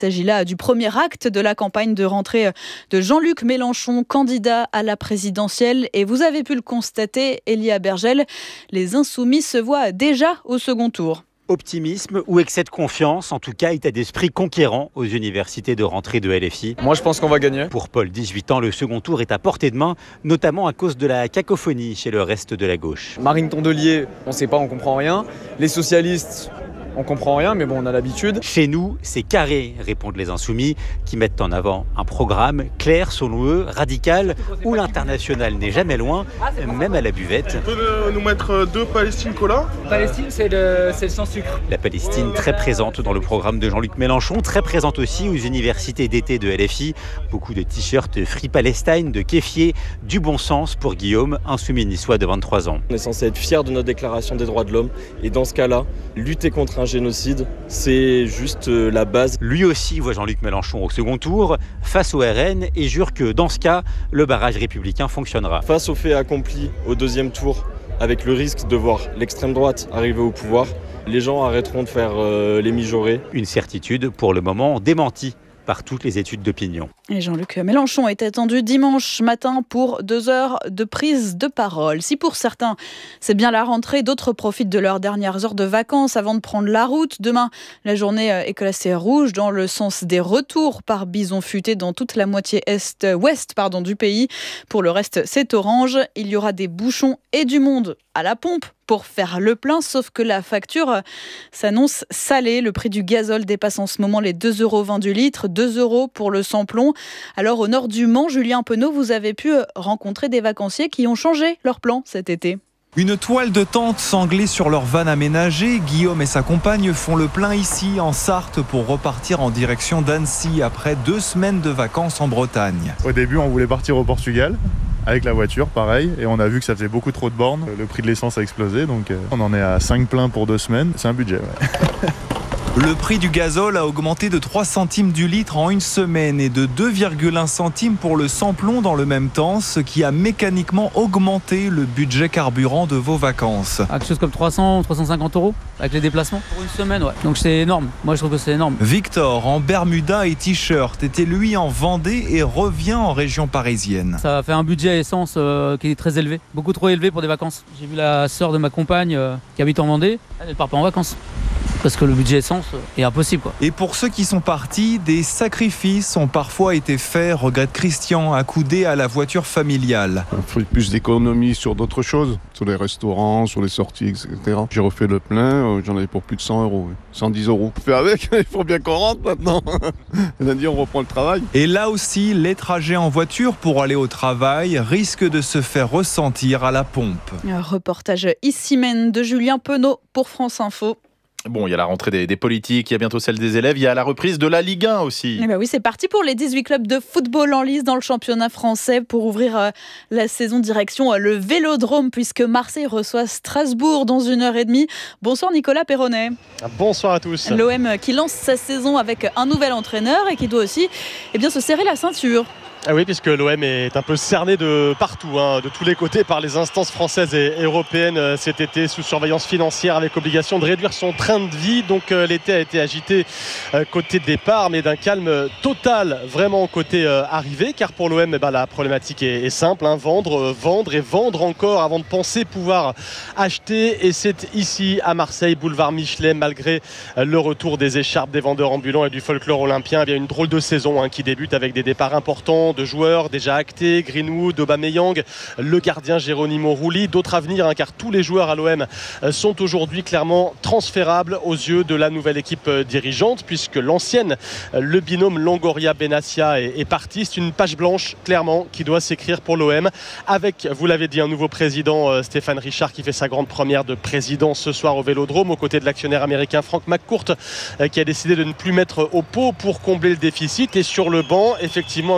Il s'agit là du premier acte de la campagne de rentrée de Jean-Luc Mélenchon, candidat à la présidentielle. Et vous avez pu le constater, Elia Bergel, les Insoumis se voient déjà au second tour. Optimisme ou excès de confiance, en tout cas état d'esprit conquérant aux universités de rentrée de LFI. Moi je pense qu'on va gagner. Pour Paul, 18 ans, le second tour est à portée de main, notamment à cause de la cacophonie chez le reste de la gauche. Marine Tondelier, on ne sait pas, on comprend rien. Les socialistes, on comprend rien, mais bon, on a l'habitude. Chez nous, c'est carré, répondent les Insoumis, qui mettent en avant un programme clair, selon eux, radical, où l'international n'est jamais loin, même à la buvette. On peut nous mettre 2 Palestine Cola. Palestine, c'est le sans sucre. La Palestine très présente dans le programme de Jean-Luc Mélenchon, très présente aussi aux universités d'été de LFI. Beaucoup de t-shirts Free Palestine, de kéfier, du bon sens pour Guillaume, insoumis niçois de 23 ans. On est censé être fiers de notre déclaration des droits de l'homme et dans ce cas-là, lutter contre un génocide, c'est juste la base. Lui aussi voit Jean-Luc Mélenchon au second tour, face au RN, et jure que dans ce cas, le barrage républicain fonctionnera. Face aux faits accomplis au deuxième tour, avec le risque de voir l'extrême droite arriver au pouvoir, les gens arrêteront de faire les mijaurés. Une certitude pour le moment démentie par toutes les études d'opinion. Et Jean-Luc Mélenchon est attendu dimanche matin pour 2 heures de prise de parole. Si pour certains, c'est bien la rentrée, d'autres profitent de leurs dernières heures de vacances avant de prendre la route. Demain, la journée est classée rouge dans le sens des retours par bison futé dans toute la moitié ouest du pays. Pour le reste, c'est orange. Il y aura des bouchons et du monde à la pompe pour faire le plein, sauf que la facture s'annonce salée. Le prix du gazole dépasse en ce moment les 2,20 € du litre, 2 € pour le sans-plomb. Alors au nord du Mans, Julien Penaud, vous avez pu rencontrer des vacanciers qui ont changé leur plan cet été. Une toile de tente sanglée sur leur van aménagée. Guillaume et sa compagne font le plein ici, en Sarthe, pour repartir en direction d'Annecy après 2 semaines de vacances en Bretagne. Au début, on voulait partir au Portugal, avec la voiture, pareil, et on a vu que ça faisait beaucoup trop de bornes. Le prix de l'essence a explosé, donc on en est à 5 pleins pour 2 semaines. C'est un budget, ouais. Le prix du gazole a augmenté de 3 centimes du litre en une semaine et de 2,1 centimes pour le sans-plomb dans le même temps, ce qui a mécaniquement augmenté le budget carburant de vos vacances. Quelque chose comme 300, 350 € avec les déplacements pour une semaine, ouais. Donc c'est énorme. Moi je trouve que c'est énorme. Victor, en bermuda et t-shirt, était lui en Vendée et revient en région parisienne. Ça fait un budget essence qui est très élevé, beaucoup trop élevé pour des vacances. J'ai vu la sœur de ma compagne qui habite en Vendée, elle ne part pas en vacances. Parce que le budget essence est impossible, quoi. Et pour ceux qui sont partis, des sacrifices ont parfois été faits, regrette Christian, accoudé à la voiture familiale. On fait plus d'économies sur d'autres choses, sur les restaurants, sur les sorties, etc. J'ai refait le plein, j'en avais pour plus de 100 €, 110 €. On fait avec, il faut bien qu'on rentre maintenant. Lundi, on reprend le travail. Et là aussi, les trajets en voiture pour aller au travail risquent de se faire ressentir à la pompe. Un reportage ici même de Julien Penaud pour France Info. Bon, il y a la rentrée des politiques, il y a bientôt celle des élèves, il y a la reprise de la Ligue 1 aussi. Eh ben oui, c'est parti pour les 18 clubs de football en lice dans le championnat français pour ouvrir la saison direction le Vélodrome puisque Marseille reçoit Strasbourg dans 1h30. Bonsoir Nicolas Perronnet. Bonsoir à tous. L'OM qui lance sa saison avec un nouvel entraîneur et qui doit aussi se serrer la ceinture. Ah oui, puisque l'OM est un peu cerné de partout, de tous les côtés par les instances françaises et européennes cet été sous surveillance financière avec obligation de réduire son train de vie. Donc l'été a été agité côté départ mais d'un calme total vraiment côté arrivée car pour l'OM la problématique est simple, vendre et vendre encore avant de penser pouvoir acheter et c'est ici à Marseille, boulevard Michelet, malgré le retour des écharpes des vendeurs ambulants et du folklore olympien. Il y a une drôle de saison qui débute avec des départs importants de joueurs déjà actés, Greenwood, Aubameyang, le gardien Geronimo Rulli, d'autres à venir car tous les joueurs à l'OM sont aujourd'hui clairement transférables aux yeux de la nouvelle équipe dirigeante puisque l'ancienne, le binôme Longoria-Benassia est parti. C'est une page blanche clairement qui doit s'écrire pour l'OM avec, vous l'avez dit, un nouveau président Stéphane Richard qui fait sa grande première de président ce soir au Vélodrome aux côtés de l'actionnaire américain Frank McCourt qui a décidé de ne plus mettre au pot pour combler le déficit et sur le banc effectivement un nouvel entraîneur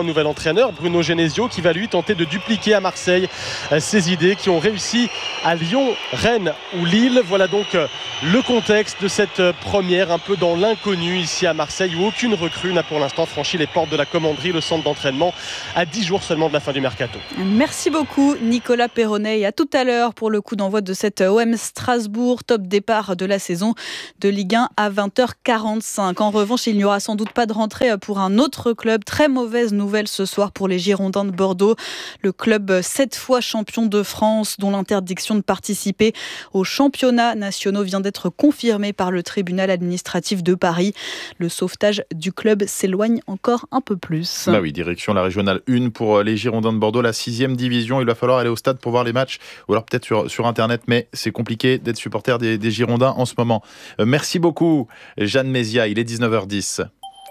entraîneur Bruno Genesio qui va lui tenter de dupliquer à Marseille ses idées qui ont réussi à Lyon, Rennes ou Lille. Voilà donc le contexte de cette première un peu dans l'inconnu ici à Marseille où aucune recrue n'a pour l'instant franchi les portes de la commanderie, le centre d'entraînement, à 10 jours seulement de la fin du mercato. Merci beaucoup Nicolas Perronnet et à tout à l'heure pour le coup d'envoi de cette OM Strasbourg, top départ de la saison de Ligue 1 à 20h45. En revanche, il n'y aura sans doute pas de rentrée pour un autre club. Très mauvaise nouvelle ce soir pour les Girondins de Bordeaux. Le club 7 fois champion de France dont l'interdiction de participer aux championnats nationaux vient d'être confirmée par le tribunal administratif de Paris. Le sauvetage du club s'éloigne encore un peu plus. Bah oui, direction la régionale 1 pour les Girondins de Bordeaux, la 6e division. Il va falloir aller au stade pour voir les matchs ou alors peut-être sur Internet, mais c'est compliqué d'être supporter des Girondins en ce moment. Merci beaucoup Jeanne Mézia, il est 19h10.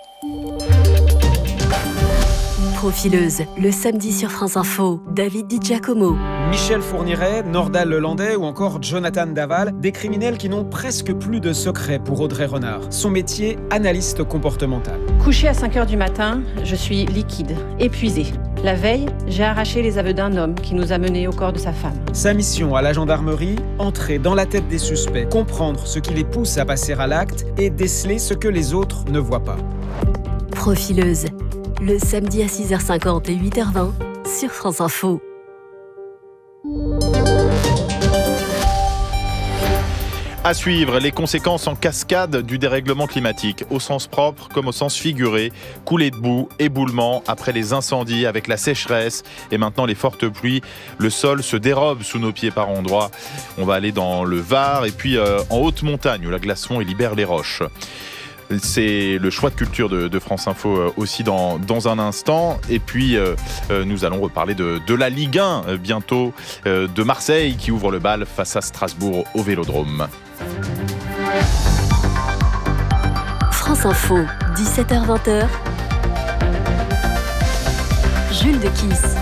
Profileuse, le samedi sur France Info, David Di Giacomo. Michel Fourniret, Nordal Lelandais ou encore Jonathan Daval, des criminels qui n'ont presque plus de secret pour Audrey Renard. Son métier, analyste comportemental. Couché à 5h du matin, je suis liquide, épuisée. La veille, j'ai arraché les aveux d'un homme qui nous a menés au corps de sa femme. Sa mission à la gendarmerie, entrer dans la tête des suspects, comprendre ce qui les pousse à passer à l'acte et déceler ce que les autres ne voient pas. Profileuse, le samedi à 6h50 et 8h20 sur France Info. À suivre, les conséquences en cascade du dérèglement climatique, au sens propre comme au sens figuré. Coulées de boue, éboulements, après les incendies, avec la sécheresse et maintenant les fortes pluies. Le sol se dérobe sous nos pieds par endroits. On va aller dans le Var et puis en haute montagne où la glace fond et libère les roches. C'est le choix de culture de France Info aussi dans un instant. Et puis, nous allons reparler de la Ligue 1 bientôt, de Marseille qui ouvre le bal face à Strasbourg au Vélodrome. France Info, 17h-20h. Jules de Kiss.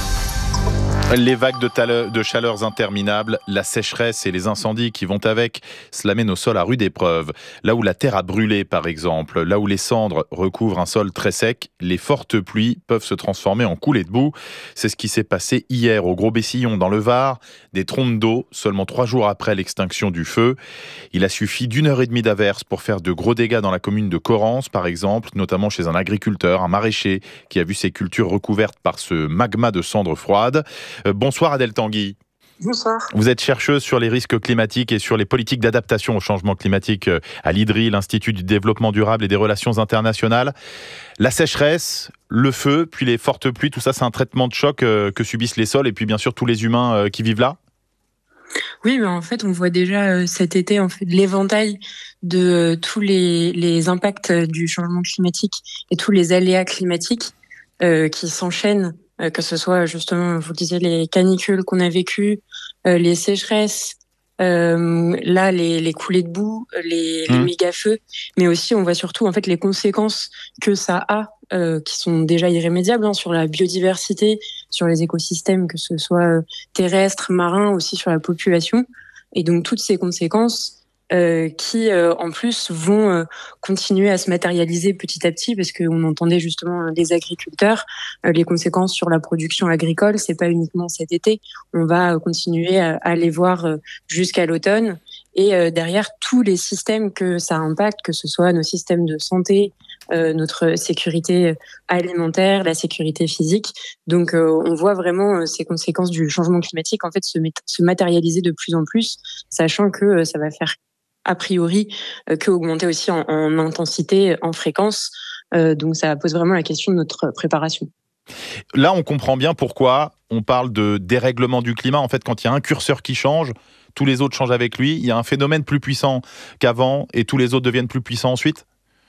Les vagues de chaleurs interminables, la sécheresse et les incendies qui vont avec, cela met nos sols à rude épreuve. Là où la terre a brûlé, par exemple, là où les cendres recouvrent un sol très sec, les fortes pluies peuvent se transformer en coulées de boue. C'est ce qui s'est passé hier au Gros-Bessillon, dans le Var. Des trompes d'eau, seulement 3 jours après l'extinction du feu. Il a suffi d'1h30 d'averse pour faire de gros dégâts dans la commune de Corrence, par exemple, notamment chez un agriculteur, un maraîcher, qui a vu ses cultures recouvertes par ce magma de cendres froides. Bonsoir Adèle Tanguy. Bonsoir. Vous êtes chercheuse sur les risques climatiques et sur les politiques d'adaptation au changement climatique à l'IDRI, l'Institut du développement durable et des relations internationales. La sécheresse, le feu, puis les fortes pluies, tout ça c'est un traitement de choc que subissent les sols et puis bien sûr tous les humains qui vivent là. Oui, mais en fait, on voit déjà cet été l'éventail de tous les impacts du changement climatique et tous les aléas climatiques qui s'enchaînent. Que ce soit justement, vous disiez, les canicules qu'on a vécues, les sécheresses, là les coulées de boue, les méga-feux, mais aussi on voit surtout en fait les conséquences que ça a, qui sont déjà irrémédiables sur la biodiversité, sur les écosystèmes, que ce soit terrestres, marins, aussi sur la population, et donc toutes ces conséquences qui en plus vont continuer à se matérialiser petit à petit, parce qu'on entendait justement les agriculteurs, les conséquences sur la production agricole, c'est pas uniquement cet été, on va continuer à les voir jusqu'à l'automne, et derrière tous les systèmes que ça impacte, que ce soit nos systèmes de santé, notre sécurité alimentaire, la sécurité physique. Donc on voit vraiment ces conséquences du changement climatique en fait se matérialiser de plus en plus, sachant que ça va faire a priori que augmenter aussi en intensité, en fréquence. Donc ça pose vraiment la question de notre préparation. Là, on comprend bien pourquoi on parle de dérèglement du climat. En fait, quand il y a un curseur qui change, tous les autres changent avec lui. Il y a un phénomène plus puissant qu'avant et tous les autres deviennent plus puissants ensuite.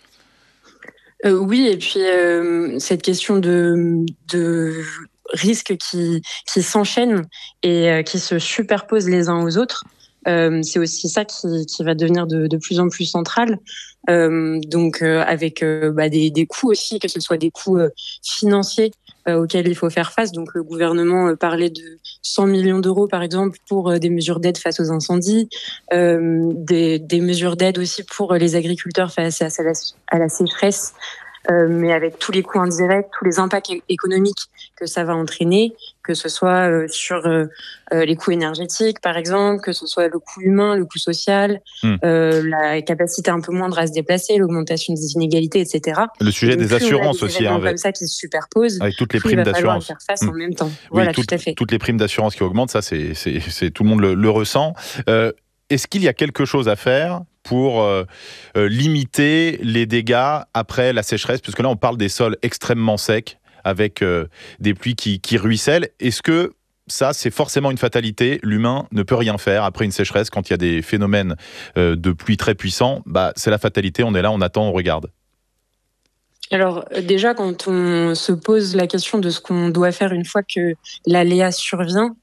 Oui, et puis cette question de risques qui s'enchaînent et qui se superposent les uns aux autres, c'est aussi ça qui va devenir de plus en plus central. Donc avec des coûts aussi, que ce soit des coûts financiers auxquels il faut faire face. Donc le gouvernement parlait de 100 millions d'euros par exemple pour des mesures d'aide face aux incendies, des mesures d'aide aussi pour les agriculteurs face à la sécheresse, mais avec tous les coûts indirects, tous les impacts économiques que ça va entraîner, que ce soit sur les coûts énergétiques, par exemple, que ce soit le coût humain, le coût social, la capacité un peu moindre à se déplacer, l'augmentation des inégalités, etc. Le sujet des assurances aussi, comme ça qui se superposent, avec toutes les primes d'assurance. Faire face en même temps. Oui, voilà, tout à fait. Toutes les primes d'assurance qui augmentent, ça, c'est tout le monde le ressent. Est-ce qu'il y a quelque chose à faire pour limiter les dégâts après la sécheresse? Parce que là, on parle des sols extrêmement secs, avec des pluies qui ruissellent. Est-ce que ça, c'est forcément une fatalité? L'humain ne peut rien faire après une sécheresse. Quand il y a des phénomènes de pluie très puissants, c'est la fatalité. On est là, on attend, on regarde. Alors déjà, quand on se pose la question de ce qu'on doit faire une fois que l'aléa survient,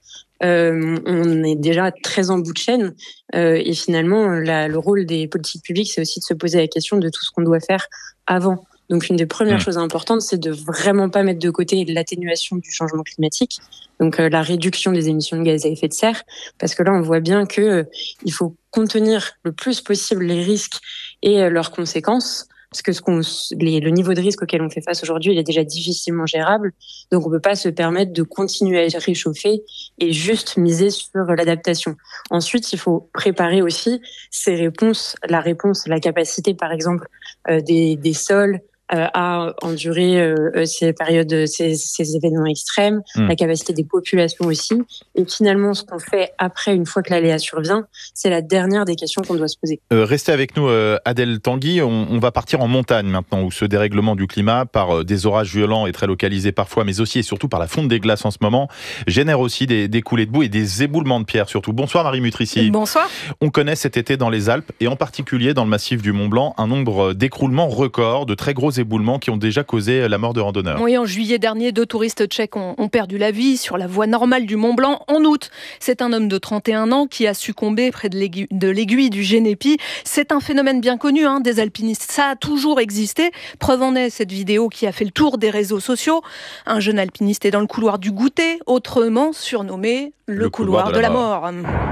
on est déjà très en bout de chaîne et finalement, le rôle des politiques publiques, c'est aussi de se poser la question de tout ce qu'on doit faire avant. Donc, une des premières choses importantes, c'est de vraiment pas mettre de côté l'atténuation du changement climatique, donc la réduction des émissions de gaz à effet de serre, parce que là, on voit bien que il faut contenir le plus possible les risques et leurs conséquences. Parce que le niveau de risque auquel on fait face aujourd'hui, il est déjà difficilement gérable. Donc, on ne peut pas se permettre de continuer à réchauffer et juste miser sur l'adaptation. Ensuite, il faut préparer aussi ces réponses, la capacité, par exemple, des sols à endurer ces périodes, ces événements extrêmes, la capacité des populations aussi. Et finalement, ce qu'on fait après, une fois que l'aléa survient, c'est la dernière des questions qu'on doit se poser. Restez avec nous, Adèle Tanguy. On va partir en montagne maintenant, où ce dérèglement du climat, par des orages violents et très localisés parfois, mais aussi et surtout par la fonte des glaces en ce moment, génère aussi des coulées de boue et des éboulements de pierre surtout. Bonsoir Marie Mutrici. Bonsoir. On connaît cet été dans les Alpes, et en particulier dans le massif du Mont-Blanc, un nombre d'écroulements records, de très gros éboulements qui ont déjà causé la mort de randonneurs. Oui, en juillet dernier, 2 touristes tchèques ont perdu la vie sur la voie normale du Mont-Blanc. En août, c'est un homme de 31 ans qui a succombé près de l'aiguille du Génépi. C'est un phénomène bien connu des alpinistes. Ça a toujours existé. Preuve en est cette vidéo qui a fait le tour des réseaux sociaux. Un jeune alpiniste est dans le couloir du Goûter, autrement surnommé le couloir de la mort.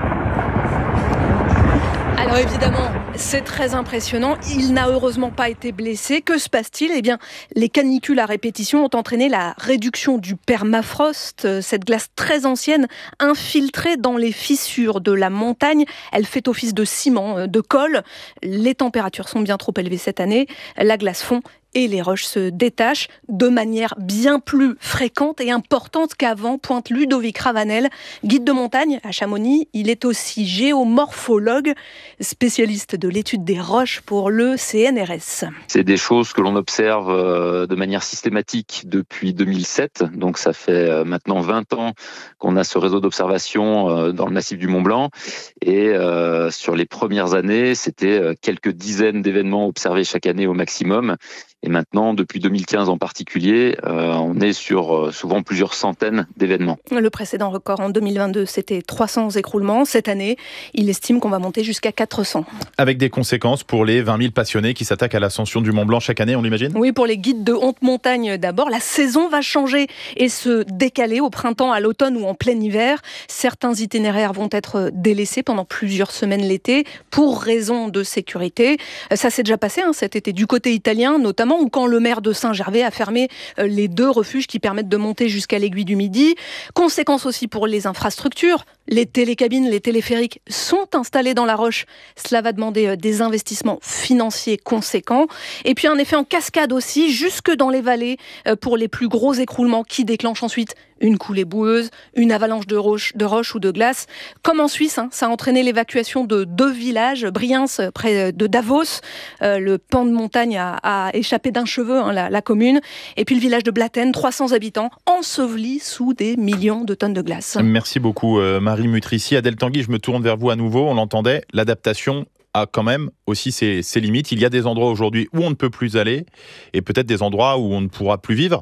Alors évidemment, c'est très impressionnant. Il n'a heureusement pas été blessé. Que se passe-t-il ? Eh bien, les canicules à répétition ont entraîné la réduction du permafrost. Cette glace très ancienne, infiltrée dans les fissures de la montagne, elle fait office de ciment, de colle. Les températures sont bien trop élevées cette année. La glace fond et les roches se détachent de manière bien plus fréquente et importante qu'avant, pointe Ludovic Ravanel, guide de montagne à Chamonix. Il est aussi géomorphologue, spécialiste de l'étude des roches pour le CNRS. C'est des choses que l'on observe de manière systématique depuis 2007, donc ça fait maintenant 20 ans qu'on a ce réseau d'observation dans le massif du Mont-Blanc, et sur les premières années, c'était quelques dizaines d'événements observés chaque année au maximum. Et maintenant, depuis 2015 en particulier, on est sur souvent plusieurs centaines d'événements. Le précédent record en 2022, c'était 300 écroulements. Cette année, il estime qu'on va monter jusqu'à 400. Avec des conséquences pour les 20 000 passionnés qui s'attaquent à l'ascension du Mont-Blanc chaque année, on l'imagine ? Oui, pour les guides de haute montagne d'abord, la saison va changer et se décaler au printemps, à l'automne ou en plein hiver. Certains itinéraires vont être délaissés pendant plusieurs semaines l'été pour raison de sécurité. Ça s'est déjà passé cet été du côté italien, notamment ou quand le maire de Saint-Gervais a fermé les 2 refuges qui permettent de monter jusqu'à l'aiguille du Midi. Conséquence aussi pour les infrastructures. Les télécabines, les téléphériques sont installés dans la roche. Cela va demander des investissements financiers conséquents. Et puis un effet en cascade aussi, jusque dans les vallées, pour les plus gros écroulements qui déclenchent ensuite une coulée boueuse, une avalanche de roches ou de glace. Comme en Suisse, ça a entraîné l'évacuation de 2 villages, Briens, près de Davos. Le pan de montagne a échappé d'un cheveu, la commune. Et puis le village de Blatten, 300 habitants, ensevelis sous des millions de tonnes de glace. Merci beaucoup Marie Mutrici. Adèle Tanguy, je me tourne vers vous à nouveau. On l'entendait, l'adaptation a quand même aussi ses limites. Il y a des endroits aujourd'hui où on ne peut plus aller et peut-être des endroits où on ne pourra plus vivre.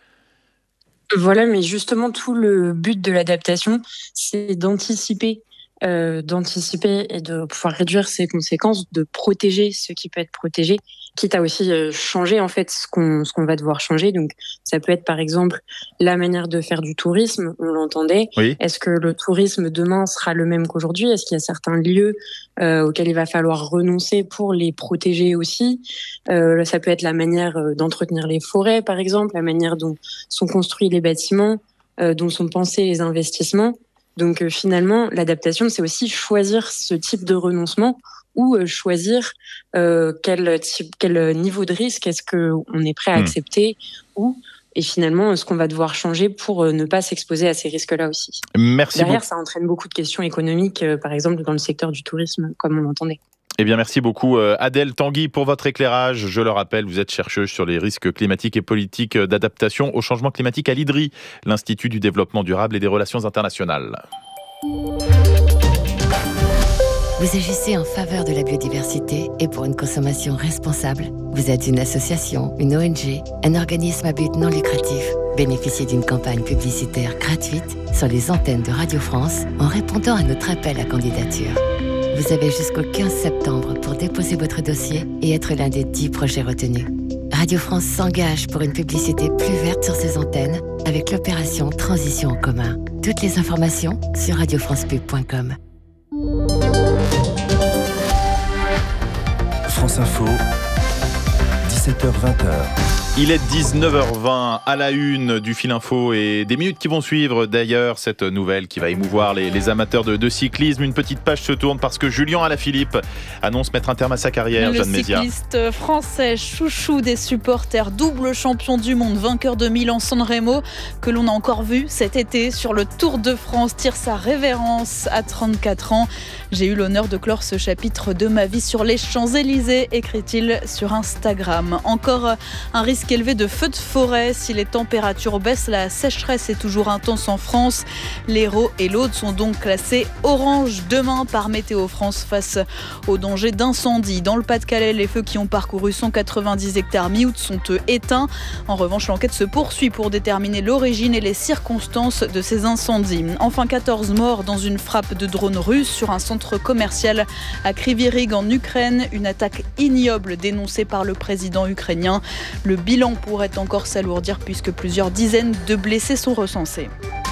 Voilà, mais justement, tout le but de l'adaptation, c'est d'anticiper d'anticiper et de pouvoir réduire ses conséquences, de protéger ce qui peut être protégé, quitte à aussi changer en fait ce qu'on va devoir changer. Donc ça peut être par exemple la manière de faire du tourisme, on l'entendait. Oui. Est-ce que le tourisme demain sera le même qu'aujourd'hui ? Est-ce qu'il y a certains lieux auxquels il va falloir renoncer pour les protéger aussi ? Ça peut être la manière d'entretenir les forêts par exemple, la manière dont sont construits les bâtiments, dont sont pensés les investissements. Donc finalement, l'adaptation, c'est aussi choisir ce type de renoncement ou choisir quel niveau de risque est-ce qu'on est prêt à accepter et finalement ce qu'on va devoir changer pour ne pas s'exposer à ces risques-là aussi. Merci Derrière, beaucoup. ça entraîne beaucoup de questions économiques, par exemple dans le secteur du tourisme, comme on l'entendait. Eh bien, merci beaucoup Adèle Tanguy pour votre éclairage. Je le rappelle, vous êtes chercheuse sur les risques climatiques et politiques d'adaptation au changement climatique à l'IDRI, l'Institut du développement durable et des relations internationales. Vous agissez en faveur de la biodiversité et pour une consommation responsable. Vous êtes une association, une ONG, un organisme à but non lucratif. Bénéficiez d'une campagne publicitaire gratuite sur les antennes de Radio France en répondant à notre appel à candidature. Vous avez jusqu'au 15 septembre pour déposer votre dossier et être l'un des 10 projets retenus. Radio France s'engage pour une publicité plus verte sur ses antennes avec l'opération Transition en commun. Toutes les informations sur radiofrancepub.com. France Info, 17h-20h. Il est 19h20 à la une du Fil Info et des minutes qui vont suivre d'ailleurs cette nouvelle qui va émouvoir les amateurs de cyclisme. Une petite page se tourne parce que Julian Alaphilippe annonce mettre un terme à sa carrière. Le Jeanne Mézia. cycliste français, chouchou des supporters, double champion du monde, vainqueur de Milan-San Remo, que l'on a encore vu cet été sur le Tour de France, tire sa révérence à 34 ans. J'ai eu l'honneur de clore ce chapitre de ma vie sur les Champs-Élysées, écrit-il sur Instagram. Encore un risque élevé de feux de forêt. Si les températures baissent, la sécheresse est toujours intense en France. L'Hérault et l'Aude sont donc classés orange demain par Météo France face au danger d'incendie. Dans le Pas-de-Calais, les feux qui ont parcouru 190 hectares mi-août sont éteints. En revanche, l'enquête se poursuit pour déterminer l'origine et les circonstances de ces incendies. Enfin, 14 morts dans une frappe de drone russe sur un centre commercial à Kryvyi Rih en Ukraine. Une attaque ignoble dénoncée par le président ukrainien. Le bilan pourrait encore s'alourdir puisque plusieurs dizaines de blessés sont recensés.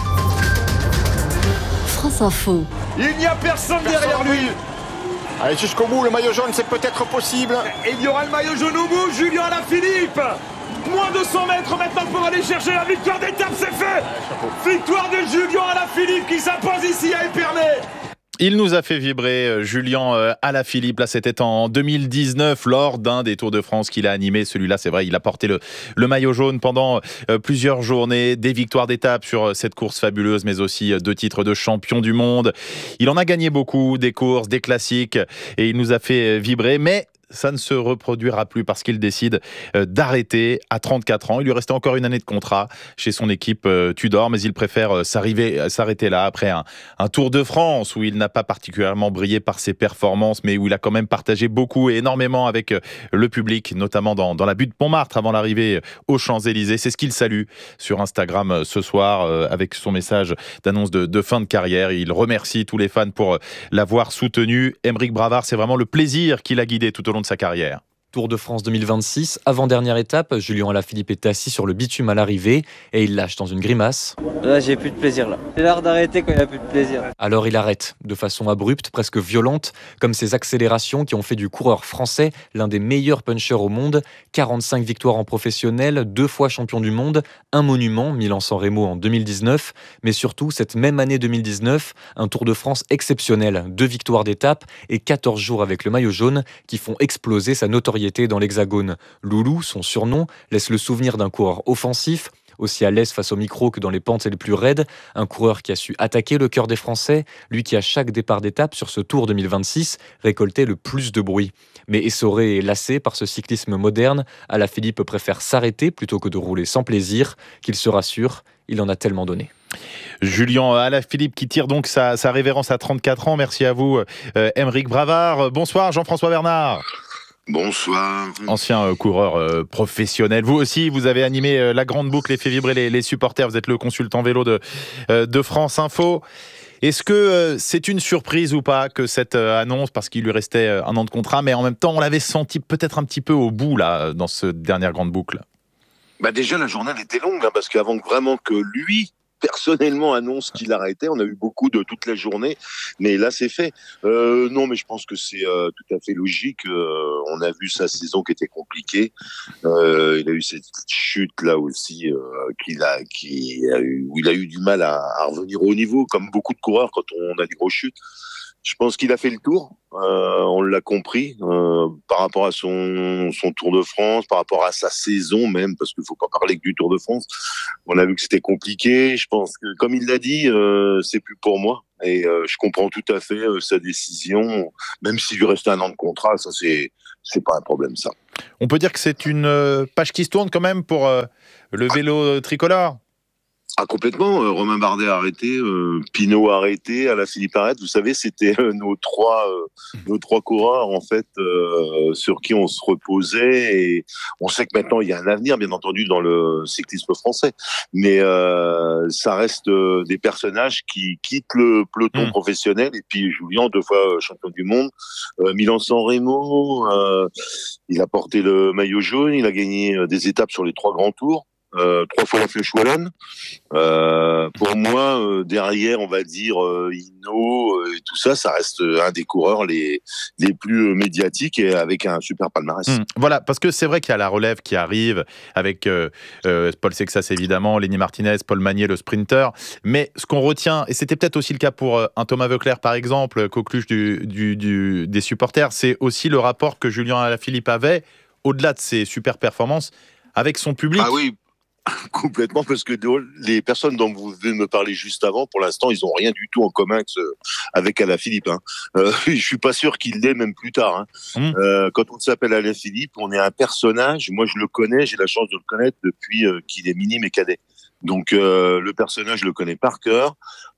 France Info. Il n'y a personne derrière lui. Allez jusqu'au bout, le maillot jaune c'est peut-être possible. Et il y aura le maillot jaune au bout, Julian Alaphilippe. Moins de 100 mètres maintenant pour aller chercher la victoire d'étape, c'est fait. Victoire de Julian Alaphilippe qui s'impose ici à Épernay. Il nous a fait vibrer, Julian Alaphilippe. Là, c'était en 2019, lors d'un des Tours de France qu'il a animé. Celui-là, c'est vrai, il a porté le maillot jaune pendant plusieurs journées. Des victoires d'étape sur cette course fabuleuse, mais aussi 2 titres de champion du monde. Il en a gagné beaucoup, des courses, des classiques, et il nous a fait vibrer. Mais ça ne se reproduira plus parce qu'il décide d'arrêter à 34 ans. Il lui restait encore une année de contrat chez son équipe Tudor, mais il préfère s'arrêter là après un Tour de France où il n'a pas particulièrement brillé par ses performances, mais où il a quand même partagé beaucoup et énormément avec le public, notamment dans la butte Montmartre avant l'arrivée aux Champs-Élysées. C'est ce qu'il salue sur Instagram ce soir avec son message d'annonce de fin de carrière. Il remercie tous les fans pour l'avoir soutenu. Émeric Bravard, c'est vraiment le plaisir qu'il a guidé tout au long de sa carrière. Tour de France 2026, avant-dernière étape, Julian Alaphilippe est assis sur le bitume à l'arrivée et il lâche dans une grimace. Là, j'ai plus de plaisir là. C'est l'heure d'arrêter quand il n'y a plus de plaisir. Alors il arrête, de façon abrupte, presque violente, comme ces accélérations qui ont fait du coureur français l'un des meilleurs punchers au monde. 45 victoires en professionnel, 2 fois champion du monde, un monument, Milan-San Remo en 2019, mais surtout cette même année 2019, un Tour de France exceptionnel, 2 victoires d'étape et 14 jours avec le maillot jaune qui font exploser sa notoriété dans l'Hexagone. Loulou, son surnom, laisse le souvenir d'un coureur offensif, aussi à l'aise face au micro que dans les pentes les plus raides, un coureur qui a su attaquer le cœur des Français, lui qui à chaque départ d'étape sur ce Tour 2026 récoltait le plus de bruit. Mais essoré et lassé par ce cyclisme moderne, Alaphilippe préfère s'arrêter plutôt que de rouler sans plaisir, qu'il se rassure, il en a tellement donné. Julian Alaphilippe qui tire donc sa révérence à 34 ans. Merci à vous, Émeric Bravard. Bonsoir Jean-François Bernard. Bonsoir. Ancien coureur professionnel. Vous aussi, vous avez animé la grande boucle et fait vibrer les supporters. Vous êtes le consultant vélo de France Info. Est-ce que c'est une surprise ou pas que cette annonce, parce qu'il lui restait 1 an de contrat, mais en même temps, on l'avait senti peut-être un petit peu au bout, là, dans cette dernière grande boucle? Déjà, la journée elle était longue, parce qu'avant vraiment que lui, personnellement, annonce qu'il arrêtait, on a eu beaucoup de toute la journée, mais là, c'est fait. Non, mais je pense que c'est tout à fait logique. On a vu sa saison qui était compliquée. Il a eu cette chute là aussi, où il a eu du mal à revenir au niveau, comme beaucoup de coureurs quand on a des grosses chutes. Je pense qu'il a fait le tour, on l'a compris, par rapport à son Tour de France, par rapport à sa saison même, parce qu'il faut pas parler que du Tour de France. On a vu que c'était compliqué. Je pense que, comme il l'a dit, c'est plus pour moi. Et je comprends tout à fait sa décision, même s'il lui restait 1 an de contrat, ça c'est pas un problème, ça. On peut dire que c'est une page qui se tourne quand même pour le vélo tricolore. Ah, complètement. Romain Bardet a arrêté, Pinot a arrêté, Alaphilippe arrête. Vous savez, c'était nos trois coureurs en fait sur qui on se reposait, et on sait que maintenant il y a un avenir, bien entendu, dans le cyclisme français. Mais ça reste des personnages qui quittent le peloton professionnel. Et puis Julien, 2 fois champion du monde, Milan-San Remo, il a porté le maillot jaune, il a gagné des étapes sur les 3 grands tours. 3 fois la Flèche Wallonne. Pour moi, derrière, on va dire Hinault et tout ça, ça reste un des coureurs les plus médiatiques et avec un super palmarès. Voilà, parce que c'est vrai qu'il y a la relève qui arrive avec Paul Sexas évidemment, Lenny Martinez, Paul Magnier, le sprinter. Mais ce qu'on retient, et c'était peut-être aussi le cas pour un Thomas Voeckler par exemple, coqueluche des supporters, c'est aussi le rapport que Julien Alaphilippe avait, au-delà de ses super performances, avec son public. Ah oui. Complètement, parce que les personnes dont vous venez de me parler juste avant, pour l'instant, ils n'ont rien du tout en commun avec Alaphilippe. Je suis pas sûr qu'il l'ait même plus tard. Quand on s'appelle Alaphilippe, on est un personnage. Moi, je le connais, j'ai la chance de le connaître depuis qu'il est minime et cadet. Donc, le personnage, je le connais par cœur.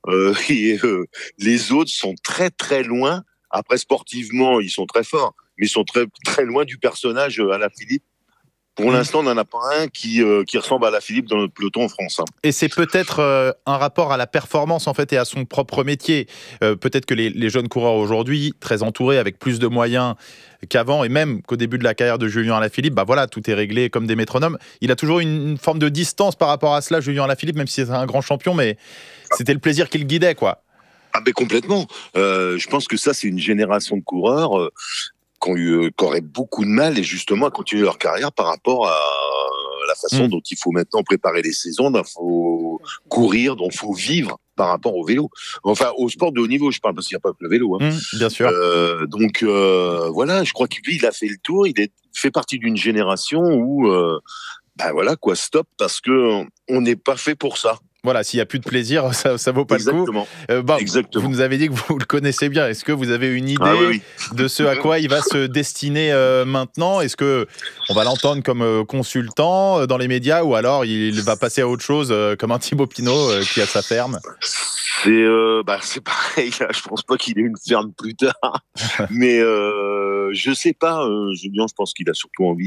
Les autres sont très, très loin. Après, sportivement, ils sont très forts, mais ils sont très, très loin du personnage Alaphilippe. Pour l'instant, on n'en a pas un qui ressemble à Alaphilippe dans notre peloton en France. Et c'est peut-être un rapport à la performance en fait et à son propre métier. Peut-être que les jeunes coureurs aujourd'hui, très entourés, avec plus de moyens qu'avant, et même qu'au début de la carrière de Julien Alaphilippe, voilà, tout est réglé comme des métronomes. Il a toujours une forme de distance par rapport à cela, Julien Alaphilippe, même si c'est un grand champion, mais c'était le plaisir qui le guidait, quoi. Ah ben complètement. Je pense que ça, c'est une génération de coureurs qui auraient beaucoup de mal, et justement à continuer leur carrière par rapport à la façon dont il faut maintenant préparer les saisons, dont il faut courir, dont il faut vivre par rapport au vélo. Enfin, au sport de haut niveau, je parle, parce qu'il n'y a pas que le vélo. Bien sûr. Donc, voilà, je crois que lui, il a fait le tour. Il fait partie d'une génération où, voilà, quoi, stop, parce que on n'est pas fait pour ça. Voilà, s'il n'y a plus de plaisir, ça vaut pas le coup. Exactement. Vous nous avez dit que vous le connaissez bien. Est-ce que vous avez une idée de ce à quoi il va se destiner maintenant? Est-ce que on va l'entendre comme consultant dans les médias, ou alors il va passer à autre chose comme un Thibaut Pinot qui a sa ferme? C'est pareil, là, je pense pas qu'il ait une ferme plus tard. Mais je sais pas, Julien, je pense qu'il a surtout envie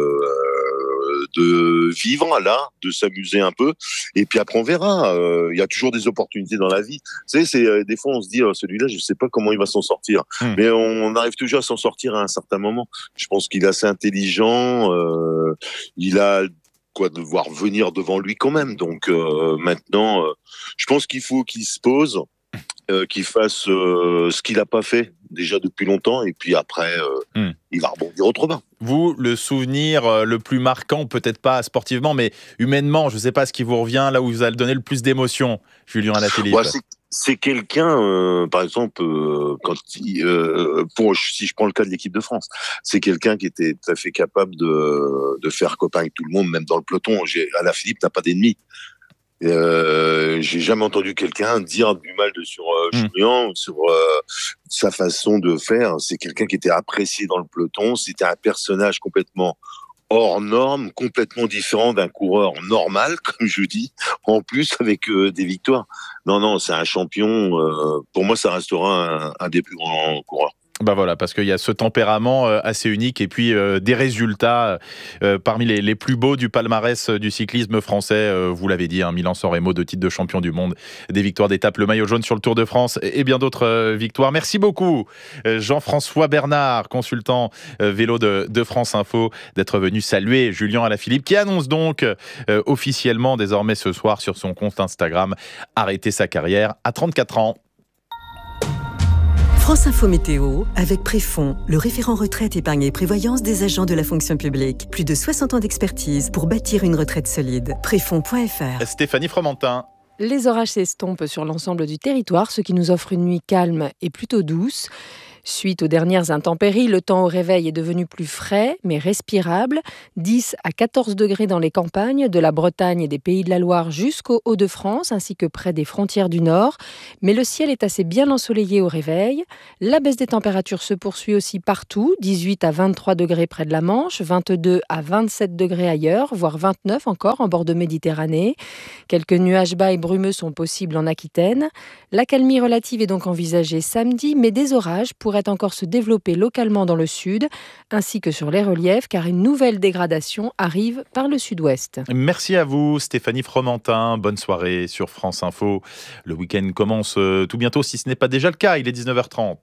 de vivre là, de s'amuser un peu, et puis après on verra. Il y a toujours des opportunités dans la vie. Vous savez, des fois on se dit celui-là, je sais pas comment il va s'en sortir, mais on arrive toujours à s'en sortir à un certain moment. Je pense qu'il est assez intelligent, il a quoi devoir venir devant lui quand même. Donc maintenant, je pense qu'il faut qu'il se pose, qu'il fasse ce qu'il n'a pas fait déjà depuis longtemps, et puis après il va rebondir autrement. Vous, le souvenir le plus marquant, peut-être pas sportivement, mais humainement, je ne sais pas ce qui vous revient, là où vous allez donner le plus d'émotion, Julien Alaphilippe? C'est quelqu'un, par exemple, si je prends le cas de l'équipe de France, c'est quelqu'un qui était tout à fait capable de faire copain avec tout le monde, même dans le peloton. Alaphilippe n'a pas d'ennemis. J'ai jamais entendu quelqu'un dire du mal sur Julien, sur sa façon de faire. C'est quelqu'un qui était apprécié dans le peloton. C'était un personnage complètement hors norme, complètement différent d'un coureur normal, comme je dis, en plus avec des victoires. Non, c'est un champion. Pour moi, ça restera un des plus grands coureurs. Bah voilà, parce qu'il y a ce tempérament assez unique et puis des résultats parmi les plus beaux du palmarès du cyclisme français. Vous l'avez dit, Milan-San Remo, 2 titres de champion du monde, des victoires d'étape, le maillot jaune sur le Tour de France et bien d'autres victoires. Merci beaucoup Jean-François Bernard, consultant vélo de France Info, d'être venu saluer Julien Alaphilippe qui annonce donc officiellement désormais ce soir sur son compte Instagram arrêter sa carrière à 34 ans. France Info Météo, avec Préfond, le référent retraite, épargne et prévoyance des agents de la fonction publique. Plus de 60 ans d'expertise pour bâtir une retraite solide. Préfond.fr. Stéphanie Fromentin. Les orages s'estompent sur l'ensemble du territoire, ce qui nous offre une nuit calme et plutôt douce. Suite aux dernières intempéries, le temps au réveil est devenu plus frais, mais respirable. 10 à 14 degrés dans les campagnes, de la Bretagne et des Pays de la Loire jusqu'aux Hauts-de-France, ainsi que près des frontières du Nord. Mais le ciel est assez bien ensoleillé au réveil. La baisse des températures se poursuit aussi partout. 18 à 23 degrés près de la Manche, 22 à 27 degrés ailleurs, voire 29 encore en bord de Méditerranée. Quelques nuages bas et brumeux sont possibles en Aquitaine. L'accalmie relative est donc envisagée samedi, mais des orages pourraient encore se développer localement dans le sud, ainsi que sur les reliefs, car une nouvelle dégradation arrive par le sud-ouest. Merci à vous, Stéphanie Fromentin. Bonne soirée sur France Info. Le week-end commence tout bientôt, si ce n'est pas déjà le cas. Il est 19h30.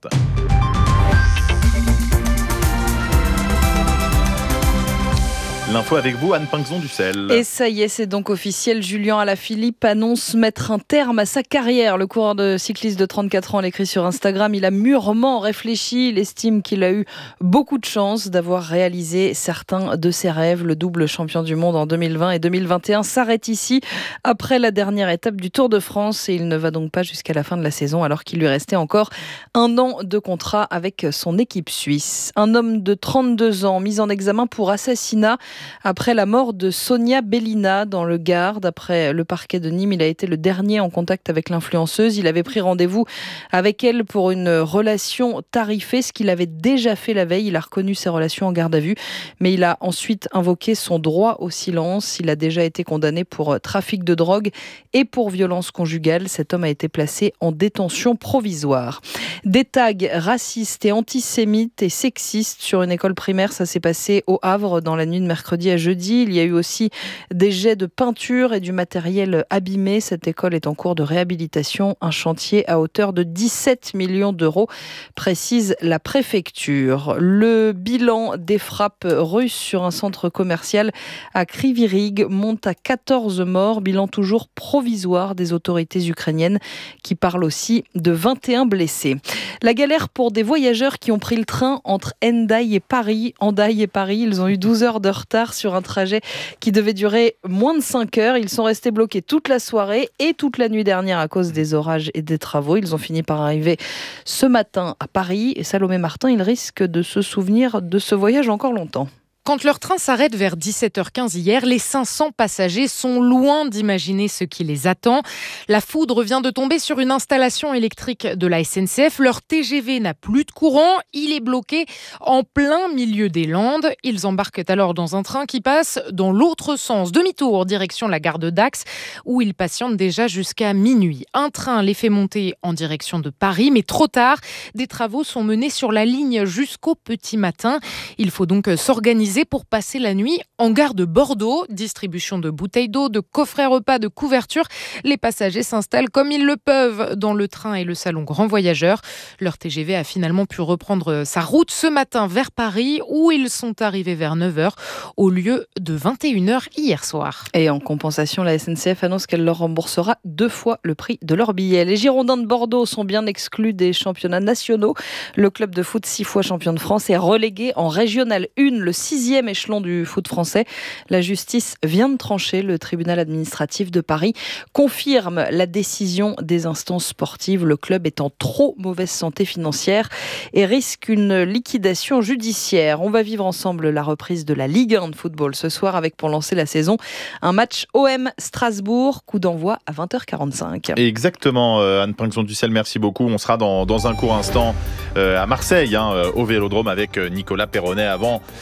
L'info avec vous, Anne Pinxon-Dussel. Et ça y est, c'est donc officiel. Julien Alaphilippe annonce mettre un terme à sa carrière. Le coureur de cycliste de 34 ans l'écrit sur Instagram. Il a mûrement réfléchi. Il estime qu'il a eu beaucoup de chance d'avoir réalisé certains de ses rêves. Le double champion du monde en 2020 et 2021 s'arrête ici après la dernière étape du Tour de France. Et il ne va donc pas jusqu'à la fin de la saison alors qu'il lui restait encore 1 an de contrat avec son équipe suisse. Un homme de 32 ans mis en examen pour assassinat après la mort de Sonia Bellina dans le Gard. D'après le parquet de Nîmes, il a été le dernier en contact avec l'influenceuse. Il avait pris rendez-vous avec elle pour une relation tarifée, ce qu'il avait déjà fait la veille. Il a reconnu ses relations en garde à vue, mais il a ensuite invoqué son droit au silence. Il a déjà été condamné pour trafic de drogue et pour violence conjugale. Cet homme a été placé en détention provisoire. Des tags racistes et antisémites et sexistes sur une école primaire, ça s'est passé au Havre dans la nuit de mercredi à jeudi. Il y a eu aussi des jets de peinture et du matériel abîmé. Cette école est en cours de réhabilitation. Un chantier à hauteur de 17 millions d'euros, précise la préfecture. Le bilan des frappes russes sur un centre commercial à Kryvyi-Rih monte à 14 morts. Bilan toujours provisoire des autorités ukrainiennes qui parlent aussi de 21 blessés. La galère pour des voyageurs qui ont pris le train entre Hendaye et Paris. Ils ont eu 12 heures de retard sur un trajet qui devait durer moins de 5 heures. Ils sont restés bloqués toute la soirée et toute la nuit dernière à cause des orages et des travaux. Ils ont fini par arriver ce matin à Paris. Et Salomé Martin, il risque de se souvenir de ce voyage encore longtemps. Quand leur train s'arrête vers 17h15 hier, les 500 passagers sont loin d'imaginer ce qui les attend. La foudre vient de tomber sur une installation électrique de la SNCF. Leur TGV n'a plus de courant. Il est bloqué en plein milieu des Landes. Ils embarquent alors dans un train qui passe dans l'autre sens, demi-tour, direction la gare de Dax, où ils patientent déjà jusqu'à minuit. Un train les fait monter en direction de Paris, mais trop tard. Des travaux sont menés sur la ligne jusqu'au petit matin. Il faut donc s'organiser pour passer la nuit en gare de Bordeaux. Distribution de bouteilles d'eau, de coffrets repas, de couvertures. Les passagers s'installent comme ils le peuvent dans le train et le salon Grand Voyageur. Leur TGV a finalement pu reprendre sa route ce matin vers Paris, où ils sont arrivés vers 9h au lieu de 21h hier soir. Et en compensation, la SNCF annonce qu'elle leur remboursera 2 fois le prix de leur billet. Les Girondins de Bordeaux sont bien exclus des championnats nationaux. Le club de foot 6 fois champion de France est relégué en Régional 1, le 6e échelon du foot français. La justice vient de trancher. Le tribunal administratif de Paris confirme la décision des instances sportives. Le club est en trop mauvaise santé financière et risque une liquidation judiciaire. On va vivre ensemble la reprise de la Ligue 1 de football ce soir avec, pour lancer la saison, un match OM Strasbourg, coup d'envoi à 20h45. Exactement, Anne Pinxon-Dussel, merci beaucoup. On sera dans un court instant à Marseille, au Vélodrome avec Nicolas Perronnet avant le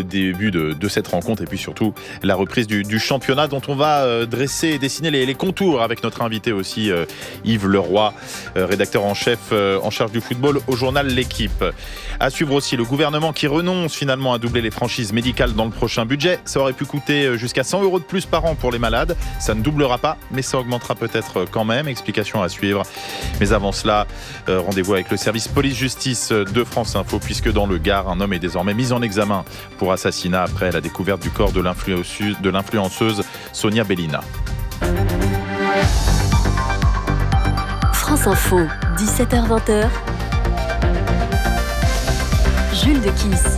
début de cette rencontre et puis surtout la reprise du championnat dont on va dresser et dessiner les contours avec notre invité aussi Yves Leroy, rédacteur en chef en charge du football au journal L'Équipe. À suivre aussi le gouvernement qui renonce finalement à doubler les franchises médicales dans le prochain budget. Ça aurait pu coûter jusqu'à 100 € de plus par an pour les malades. Ça ne doublera pas, mais ça augmentera peut-être quand même. Explication à suivre. Mais avant cela, rendez-vous avec le service police-justice de France Info, puisque dans le Gard, un homme est désormais mis en examen pour assassinat après la découverte du corps de l'influenceuse Sonia Bellina. France Info, 17h-20h. Jules de Kiss.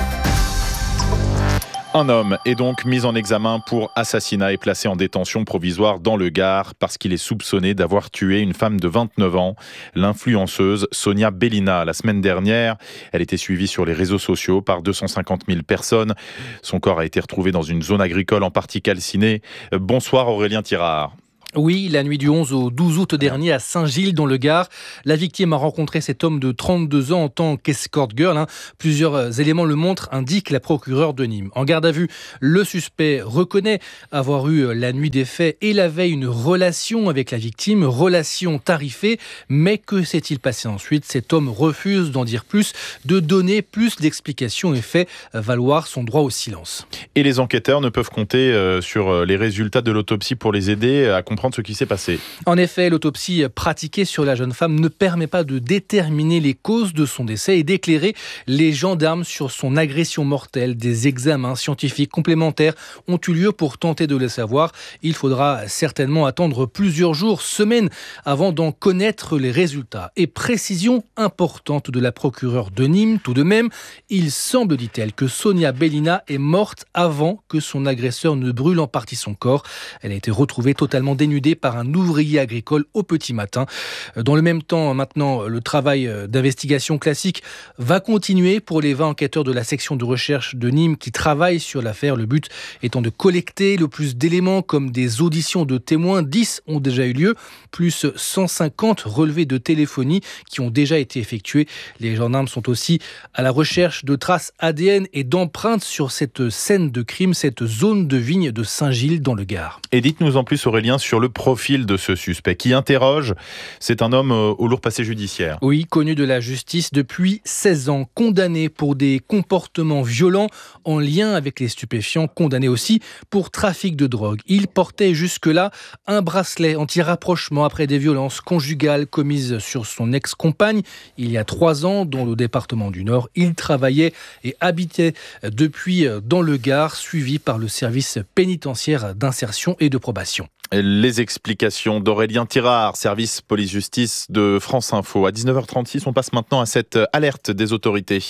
Un homme est donc mis en examen pour assassinat et placé en détention provisoire dans le Gard parce qu'il est soupçonné d'avoir tué une femme de 29 ans, l'influenceuse Sonia Bellina. La semaine dernière, elle était suivie sur les réseaux sociaux par 250 000 personnes. Son corps a été retrouvé dans une zone agricole en partie calcinée. Bonsoir Aurélien Tirard. Oui, la nuit du 11 au 12 août dernier à Saint-Gilles dans le Gard, la victime a rencontré cet homme de 32 ans en tant qu'escort girl. Plusieurs éléments le montrent, indique la procureure de Nîmes. En garde à vue, le suspect reconnaît avoir eu la nuit des faits et la veille une relation avec la victime, relation tarifée. Mais que s'est-il passé ensuite ? Cet homme refuse d'en dire plus, de donner plus d'explications et fait valoir son droit au silence. Et les enquêteurs ne peuvent compter sur les résultats de l'autopsie pour les aider à comprendre ce qui s'est passé. En effet, l'autopsie pratiquée sur la jeune femme ne permet pas de déterminer les causes de son décès et d'éclairer les gendarmes sur son agression mortelle. Des examens scientifiques complémentaires ont eu lieu pour tenter de le savoir. Il faudra certainement attendre plusieurs jours, semaines, avant d'en connaître les résultats. Et précision importante de la procureure de Nîmes, tout de même, il semble, dit-elle, que Sonia Bellina est morte avant que son agresseur ne brûle en partie son corps. Elle a été retrouvée totalement dénudée par un ouvrier agricole au petit matin. Dans le même temps, maintenant, le travail d'investigation classique va continuer pour les 20 enquêteurs de la section de recherche de Nîmes qui travaillent sur l'affaire. Le but étant de collecter le plus d'éléments comme des auditions de témoins. 10 ont déjà eu lieu, plus 150 relevés de téléphonie qui ont déjà été effectués. Les gendarmes sont aussi à la recherche de traces ADN et d'empreintes sur cette scène de crime, cette zone de vigne de Saint-Gilles dans le Gard. Et dites-nous en plus, Aurélien, sur le profil de ce suspect qui interroge. C'est un homme au lourd passé judiciaire. Oui, connu de la justice depuis 16 ans, condamné pour des comportements violents en lien avec les stupéfiants, condamné aussi pour trafic de drogue. Il portait jusque-là un bracelet anti-rapprochement après des violences conjugales commises sur son ex-compagne il y a 3 ans dans le département du Nord. Il travaillait et habitait depuis dans le Gard, suivi par le service pénitentiaire d'insertion et de probation. Les explications d'Aurélien Tirard, service police-justice de France Info. À 19h36, on passe maintenant à cette alerte des autorités.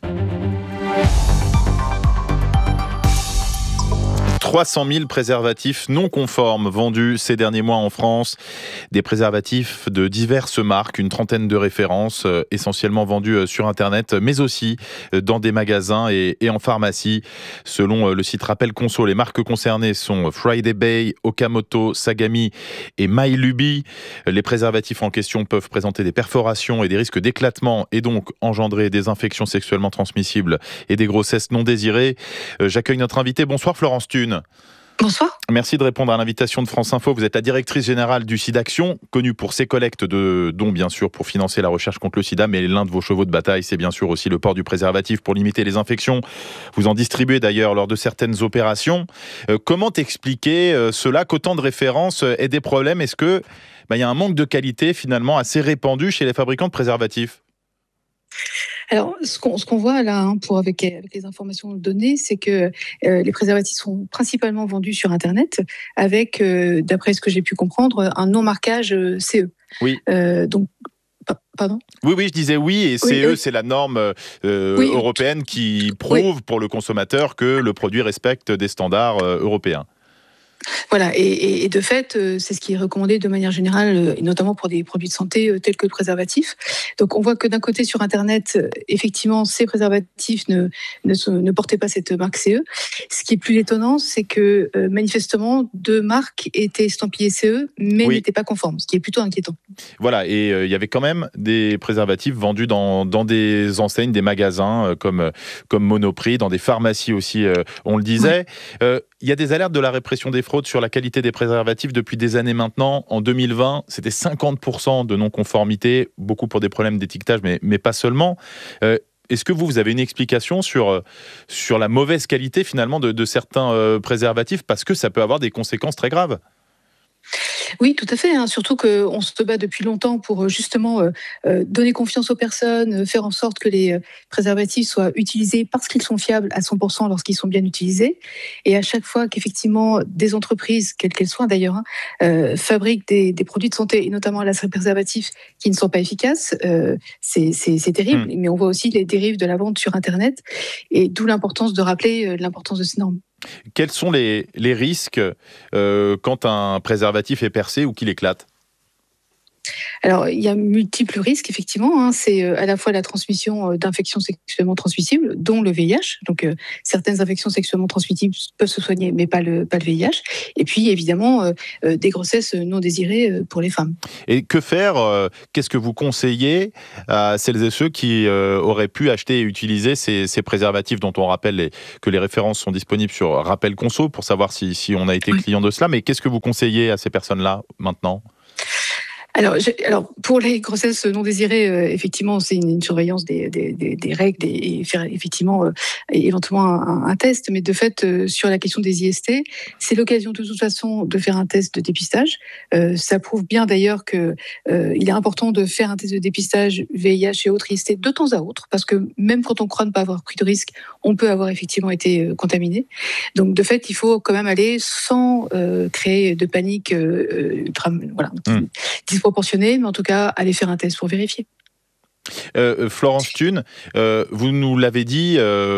300 000 préservatifs non conformes vendus ces derniers mois en France. Des préservatifs de diverses marques, une trentaine de références, essentiellement vendus sur Internet, mais aussi dans des magasins et en pharmacie. Selon le site Rappel Conso, les marques concernées sont Friday Bay, Okamoto, Sagami et MyLuby. Les préservatifs en question peuvent présenter des perforations et des risques d'éclatement et donc engendrer des infections sexuellement transmissibles et des grossesses non désirées. J'accueille notre invité. Bonsoir Florence Thune. Bonsoir. Merci de répondre à l'invitation de France Info. Vous êtes la directrice générale du SIDAction, connue pour ses collectes de dons, bien sûr, pour financer la recherche contre le sida, mais l'un de vos chevaux de bataille, c'est bien sûr aussi le port du préservatif pour limiter les infections. Vous en distribuez d'ailleurs lors de certaines opérations. Comment expliquer cela, qu'autant de références aient des problèmes ? Est-ce que y a un manque de qualité finalement assez répandu chez les fabricants de préservatifs ? Alors, ce qu'on voit là, avec les informations données, c'est que les préservatifs sont principalement vendus sur Internet avec, d'après ce que j'ai pu comprendre, un non-marquage CE. Oui. Donc, pardon ? Oui, je disais oui, et CE, c'est la norme européenne qui prouve pour le consommateur que le produit respecte des standards européens. Voilà, et de fait, c'est ce qui est recommandé de manière générale, et notamment pour des produits de santé tels que le préservatif. Donc on voit que d'un côté sur Internet, effectivement, ces préservatifs ne portaient pas cette marque CE. Ce qui est plus étonnant, c'est que manifestement, 2 marques étaient estampillées CE, mais n'étaient pas conformes, ce qui est plutôt inquiétant. Voilà, et il y avait quand même des préservatifs vendus dans des enseignes, des magasins comme Monoprix, dans des pharmacies aussi, on le disait. Il y a des alertes de la répression des fraudes sur la qualité des préservatifs depuis des années maintenant. En 2020, c'était 50% de non-conformité, beaucoup pour des problèmes d'étiquetage, mais pas seulement. Est-ce que vous avez une explication sur la mauvaise qualité finalement de certains préservatifs, parce que ça peut avoir des conséquences très graves? Oui, tout à fait. Surtout qu'on se bat depuis longtemps pour justement donner confiance aux personnes, faire en sorte que les préservatifs soient utilisés parce qu'ils sont fiables à 100% lorsqu'ils sont bien utilisés. Et à chaque fois qu'effectivement des entreprises, quelles qu'elles soient d'ailleurs, fabriquent des produits de santé, et notamment les préservatifs qui ne sont pas efficaces, c'est terrible. Mais on voit aussi les dérives de la vente sur Internet, et d'où l'importance de rappeler l'importance de ces normes. Quels sont les risques quand un préservatif est percé ou qu'il éclate ? Alors, il y a multiples risques, effectivement. C'est à la fois la transmission d'infections sexuellement transmissibles, dont le VIH. Donc, certaines infections sexuellement transmissibles peuvent se soigner, mais pas le VIH. Et puis, évidemment, des grossesses non désirées pour les femmes. Et que faire ? Qu'est-ce que vous conseillez à celles et ceux qui auraient pu acheter et utiliser ces préservatifs, dont on rappelle que les références sont disponibles sur Rappel Conso, pour savoir si on a été client de cela. Mais qu'est-ce que vous conseillez à ces personnes-là maintenant ? Alors, pour les grossesses non désirées, effectivement, c'est une surveillance des règles et faire effectivement éventuellement un test. Mais de fait, sur la question des IST, c'est l'occasion de toute façon de faire un test de dépistage. Ça prouve bien d'ailleurs que il est important de faire un test de dépistage VIH et autres IST de temps à autre, parce que même quand on croit ne pas avoir pris de risque, on peut avoir effectivement été contaminé. Donc, de fait, il faut quand même aller sans créer de panique disproportionné, mais en tout cas, aller faire un test pour vérifier. Florence Thune, vous nous l'avez dit,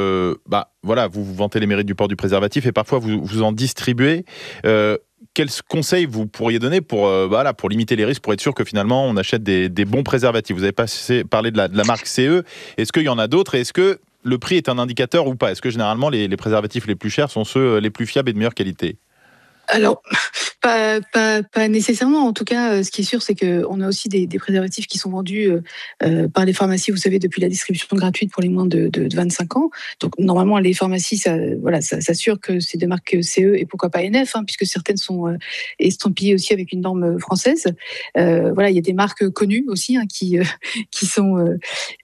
vous vantez les mérites du port du préservatif et parfois vous en distribuez. Quels conseils vous pourriez donner pour limiter les risques, pour être sûr que finalement on achète des bons préservatifs ? Vous avez parlé de la marque CE. Est-ce qu'il y en a d'autres ? Est-ce que le prix est un indicateur ou pas ? Est-ce que généralement les préservatifs les plus chers sont ceux les plus fiables et de meilleure qualité ? Alors, pas nécessairement. En tout cas, ce qui est sûr, c'est qu'on a aussi des préservatifs qui sont vendus par les pharmacies, vous savez, depuis la distribution gratuite pour les moins de 25 ans. Donc, normalement, les pharmacies, ça s'assure que c'est des marques CE et pourquoi pas NF, puisque certaines sont estampillées aussi avec une norme française. Il y a des marques connues aussi qui sont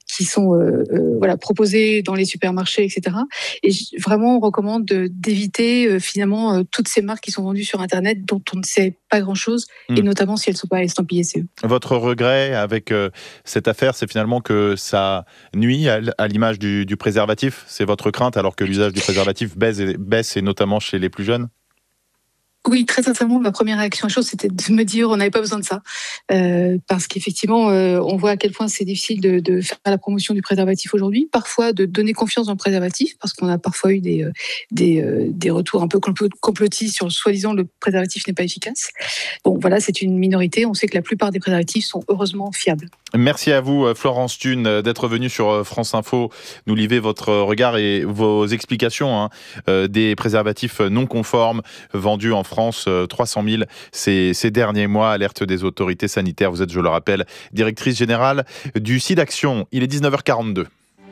proposées dans les supermarchés, etc. Et vraiment, on recommande d'éviter finalement toutes ces marques qui sont vendues sur Internet dont on ne sait pas grand-chose, et notamment si elles ne sont pas estampillées CE. Votre regret avec cette affaire, c'est finalement que ça nuit à l'image du préservatif ? C'est votre crainte, alors que l'usage du préservatif baisse et notamment chez les plus jeunes ? Oui, très sincèrement, ma première réaction à la chose, c'était de me dire on n'avait pas besoin de ça. Parce qu'effectivement, on voit à quel point c'est difficile de faire la promotion du préservatif aujourd'hui. Parfois, de donner confiance dans le préservatif, parce qu'on a parfois eu des retours un peu complotistes sur soi-disant le préservatif n'est pas efficace. Bon, voilà, c'est une minorité. On sait que la plupart des préservatifs sont heureusement fiables. Merci à vous, Florence Thune, d'être venue sur France Info, nous livrer votre regard et vos explications des préservatifs non conformes vendus en France, 300 000 ces derniers mois. Alerte des autorités sanitaires. Vous êtes, je le rappelle, directrice générale du SIDAction. Il est 19h42.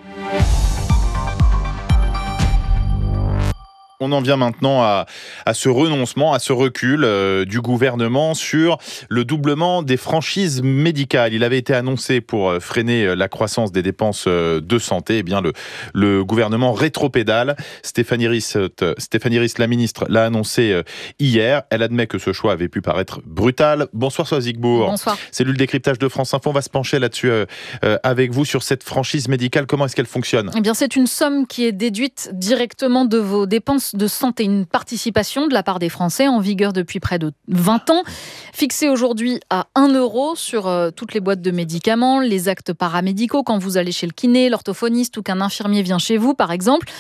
On en vient maintenant à ce renoncement, à ce recul du gouvernement sur le doublement des franchises médicales. Il avait été annoncé pour freiner la croissance des dépenses de santé. Eh bien, le gouvernement rétropédale. Stéphanie Rist, la ministre, l'a annoncé hier. Elle admet que ce choix avait pu paraître brutal. Bonsoir Sois Zigbourg. Bonsoir. Cellule décryptage de France Info. On va se pencher là-dessus avec vous sur cette franchise médicale. Comment est-ce qu'elle fonctionne ? Eh bien, c'est une somme qui est déduite directement de vos dépenses de santé, une participation de la part des Français en vigueur depuis près de 20 ans, fixée aujourd'hui à 1 € sur toutes les boîtes de médicaments, les actes paramédicaux quand vous allez chez le kiné, l'orthophoniste ou qu'un infirmier vient chez vous par exemple.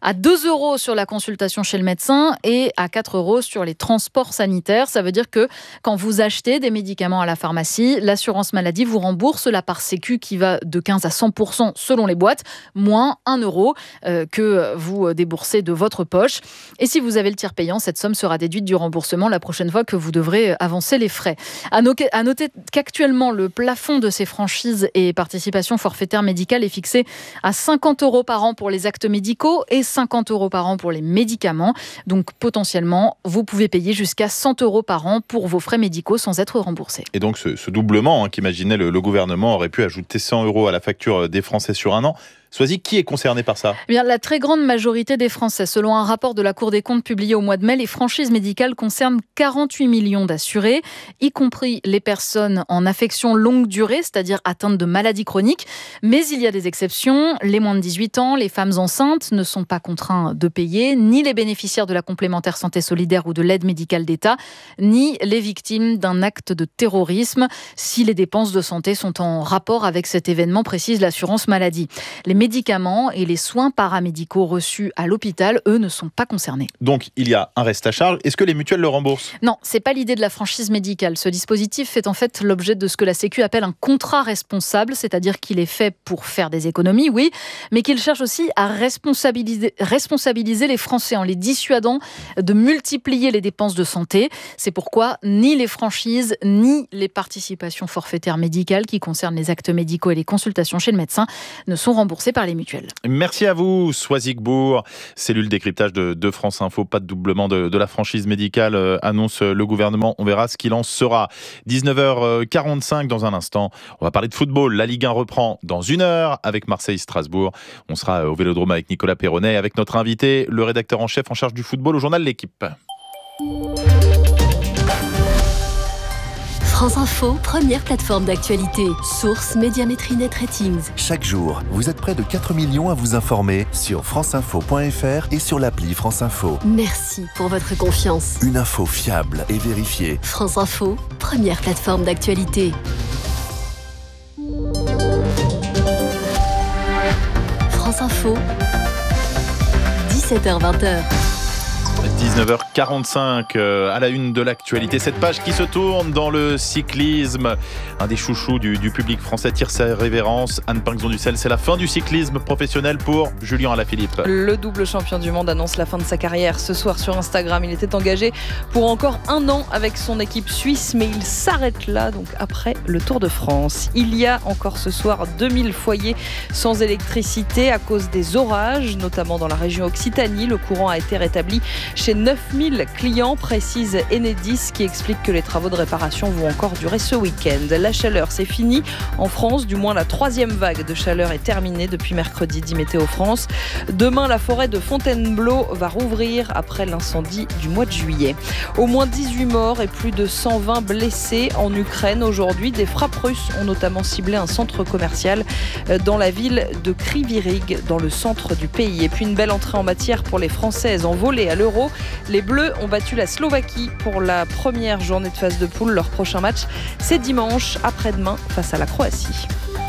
à 2 € sur la consultation chez le médecin et à 4 € sur les transports sanitaires. Ça veut dire que quand vous achetez des médicaments à la pharmacie, l'assurance maladie vous rembourse la part sécu qui va de 15 à 100% selon les boîtes, moins 1 € que vous déboursez de votre poche. Et si vous avez le tiers payant, cette somme sera déduite du remboursement la prochaine fois que vous devrez avancer les frais. À noter qu'actuellement, le plafond de ces franchises et participations forfaitaires médicales est fixé à 50 € par an pour les actes médicaux et 50 € par an pour les médicaments. Donc potentiellement, vous pouvez payer jusqu'à 100 € par an pour vos frais médicaux sans être remboursés. Et donc ce doublement qu'imaginait le gouvernement aurait pu ajouter 100 € à la facture des Français sur un an. Soisy, qui est concerné par ça ? Eh bien, la très grande majorité des Français. Selon un rapport de la Cour des comptes publié au mois de mai, les franchises médicales concernent 48 millions d'assurés, y compris les personnes en affection longue durée, c'est-à-dire atteintes de maladies chroniques. Mais il y a des exceptions. Les moins de 18 ans, les femmes enceintes ne sont pas contraints de payer, ni les bénéficiaires de la complémentaire santé solidaire ou de l'aide médicale d'État, ni les victimes d'un acte de terrorisme, si les dépenses de santé sont en rapport avec cet événement, précise l'assurance maladie. Les médicaments et les soins paramédicaux reçus à l'hôpital, eux, ne sont pas concernés. Donc, il y a un reste à charge. Est-ce que les mutuelles le remboursent ? Non, c'est pas l'idée de la franchise médicale. Ce dispositif fait en fait l'objet de ce que la Sécu appelle un contrat responsable, c'est-à-dire qu'il est fait pour faire des économies, oui, mais qu'il cherche aussi à responsabiliser les Français en les dissuadant de multiplier les dépenses de santé. C'est pourquoi ni les franchises, ni les participations forfaitaires médicales qui concernent les actes médicaux et les consultations chez le médecin ne sont remboursées par les mutuelles. Merci à vous, Soisy Gbourg. Cellule décryptage de France Info. Pas de doublement de la franchise médicale, annonce le gouvernement. On verra ce qu'il en sera. 19h45 dans un instant. On va parler de football. La Ligue 1 reprend dans 1 heure avec Marseille-Strasbourg. On sera au Vélodrome avec Nicolas Perronnet, avec notre invité, le rédacteur en chef en charge du football au journal L'Équipe. France Info, première plateforme d'actualité. Source Médiamétrie Net Ratings. Chaque jour, vous êtes près de 4 millions à vous informer sur franceinfo.fr et sur l'appli France Info. Merci pour votre confiance. Une info fiable et vérifiée. France Info, première plateforme d'actualité. France Info, 17h-20h. 19h45 à la une de l'actualité. Cette page qui se tourne dans le cyclisme. Un des chouchous du public français tire sa révérence. Anne Pinxon-Dussel, c'est la fin du cyclisme professionnel pour Julien Alaphilippe. Le double champion du monde annonce la fin de sa carrière ce soir sur Instagram. Il était engagé pour encore 1 an avec son équipe suisse, mais il s'arrête là, donc après le Tour de France. Il y a encore ce soir 2000 foyers sans électricité à cause des orages, notamment dans la région Occitanie. Le courant a été rétabli chez 9000 clients, précise Enedis, qui explique que les travaux de réparation vont encore durer ce week-end. La chaleur, c'est fini en France, du moins la 3e vague de chaleur est terminée depuis mercredi, dit Météo France. Demain, la forêt de Fontainebleau va rouvrir après l'incendie du mois de juillet. Au moins 18 morts et plus de 120 blessés en Ukraine aujourd'hui. Des frappes russes ont notamment ciblé un centre commercial dans la ville de Kryvyi Rih, dans le centre du pays. Et puis une belle entrée en matière pour les Françaises en volée à l'Euro. Les Bleus ont battu la Slovaquie pour la première journée de phase de poule. Leur prochain match, c'est dimanche, après-demain, face à la Croatie.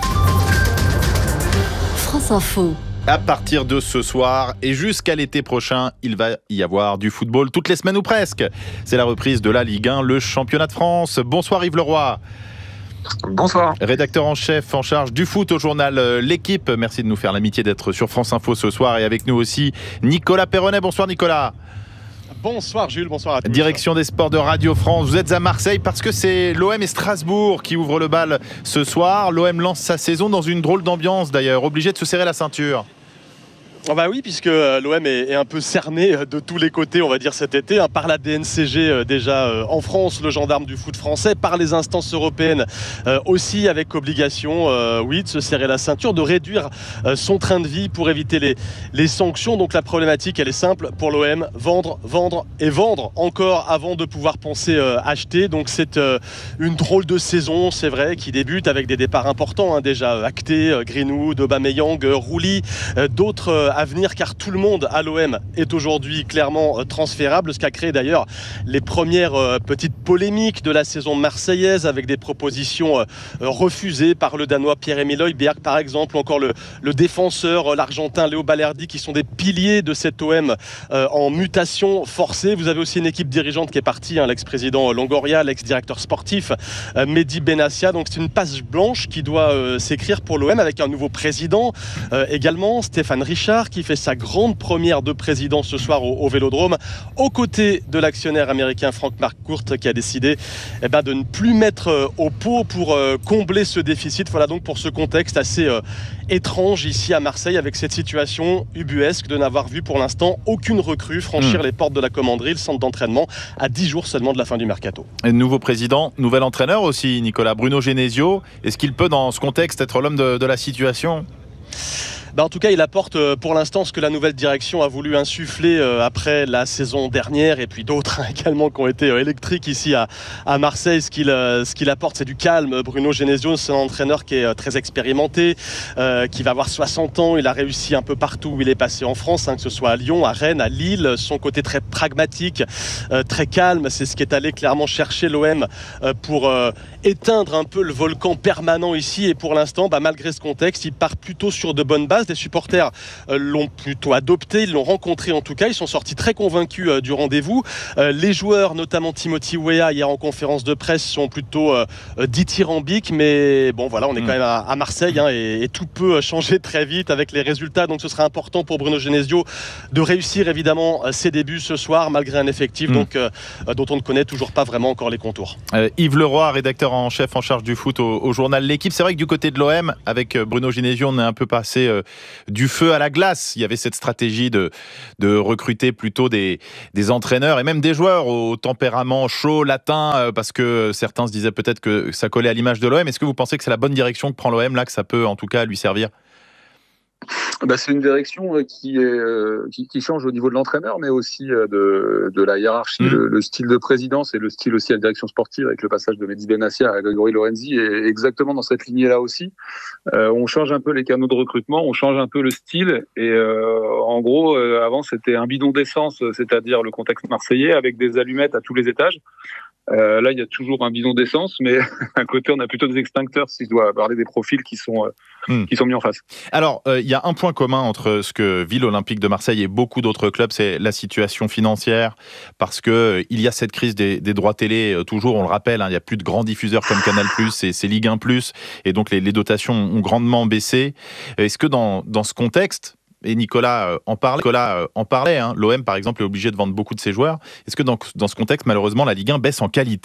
France Info. À partir de ce soir et jusqu'à l'été prochain, il va y avoir du football toutes les semaines ou presque. C'est la reprise de la Ligue 1, le championnat de France. Bonsoir Yves Leroy. Bonsoir. Rédacteur en chef en charge du foot au journal L'Équipe. Merci de nous faire l'amitié d'être sur France Info ce soir. Et avec nous aussi Nicolas Perronnet. Bonsoir Nicolas. Bonsoir Jules, bonsoir à tous. Direction des sports de Radio France. Vous êtes à Marseille parce que c'est l'OM et Strasbourg qui ouvrent le bal ce soir. L'OM lance sa saison dans une drôle d'ambiance d'ailleurs, obligé de se serrer la ceinture. Oh bah oui, puisque l'OM est un peu cerné de tous les côtés, on va dire cet été, par la DNCG déjà en France, le gendarme du foot français, par les instances européennes aussi, avec obligation, oui, de se serrer la ceinture, de réduire son train de vie pour éviter les sanctions. Donc la problématique, elle est simple pour l'OM, vendre et vendre encore avant de pouvoir penser acheter. Donc c'est une drôle de saison, c'est vrai, qui débute avec des départs importants déjà actés, Greenwood, Aubameyang, Rouli, d'autres à venir, car tout le monde à l'OM est aujourd'hui clairement transférable, ce qui a créé d'ailleurs les premières petites polémiques de la saison marseillaise, avec des propositions refusées par le Danois Pierre-Emile Højbjerg par exemple, ou encore le défenseur, l'Argentin Léo Balerdi, qui sont des piliers de cet OM en mutation forcée. Vous avez aussi une équipe dirigeante qui est partie, l'ex-président Longoria, l'ex-directeur sportif Mehdi Benassia. Donc c'est une page blanche qui doit s'écrire pour l'OM, avec un nouveau président également, Stéphane Richard, qui fait sa grande première de président ce soir au Vélodrome, aux côtés de l'actionnaire américain Frank McCourt, qui a décidé de ne plus mettre au pot pour combler ce déficit. Voilà donc pour ce contexte assez étrange ici à Marseille, avec cette situation ubuesque de n'avoir vu pour l'instant aucune recrue franchir les portes de la commanderie, le centre d'entraînement, à 10 jours seulement de la fin du mercato. Et nouveau président, nouvel entraîneur aussi, Nicolas, Bruno Genesio. Est-ce qu'il peut dans ce contexte être l'homme de la situation ? En tout cas, il apporte pour l'instant ce que la nouvelle direction a voulu insuffler après la saison dernière, et puis d'autres également qui ont été électriques ici à Marseille. Ce qu'il apporte, c'est du calme. Bruno Genesio, c'est un entraîneur qui est très expérimenté, qui va avoir 60 ans. Il a réussi un peu partout où il est passé en France, que ce soit à Lyon, à Rennes, à Lille. Son côté très pragmatique, très calme, c'est ce qui est allé clairement chercher l'OM pour éteindre un peu le volcan permanent ici. Et pour l'instant, malgré ce contexte, il part plutôt sur de bonnes bases. Les supporters l'ont plutôt adopté, ils l'ont rencontré en tout cas, ils sont sortis très convaincus du rendez-vous. Les joueurs, notamment Timothy Weah, hier en conférence de presse, sont plutôt dithyrambiques, mais bon voilà, on est quand même à Marseille, et tout peut changer très vite avec les résultats, donc ce sera important pour Bruno Genesio de réussir évidemment ses débuts ce soir, malgré un effectif dont on ne connaît toujours pas vraiment encore les contours. Yves Leroy, rédacteur en chef en charge du foot au journal L'Équipe. C'est vrai que du côté de l'OM, avec Bruno Genesio, on est un peu passé du feu à la glace. Il y avait cette stratégie de recruter plutôt des entraîneurs et même des joueurs au tempérament chaud, latin, parce que certains se disaient peut-être que ça collait à l'image de l'OM. Est-ce que vous pensez que c'est la bonne direction que prend l'OM, là, que ça peut en tout cas lui servir ? C'est une direction qui change au niveau de l'entraîneur, mais aussi de la hiérarchie. Le style de présidence et le style aussi à la direction sportive, avec le passage de Mehdi Benassia à Grégory Lorenzi, est exactement dans cette lignée-là aussi. On change un peu les canaux de recrutement, on change un peu le style. Et en gros, avant, c'était un bidon d'essence, c'est-à-dire le contexte marseillais, avec des allumettes à tous les étages. Là, il y a toujours un bidon d'essence, mais à côté, on a plutôt des extincteurs, si je dois parler des profils qui sont mis en face. Alors, il y a un point commun entre ce que vit l'Olympique de Marseille et beaucoup d'autres clubs, c'est la situation financière, parce que il y a cette crise des droits télé, toujours, on le rappelle, il n'y a plus de grands diffuseurs comme Canal+, c'est Ligue 1+, et donc les dotations ont grandement baissé. Est-ce que dans ce contexte, et Nicolas en parlait, l'OM par exemple est obligé de vendre beaucoup de ses joueurs. Est-ce que dans ce contexte, malheureusement, la Ligue 1 baisse en qualité ?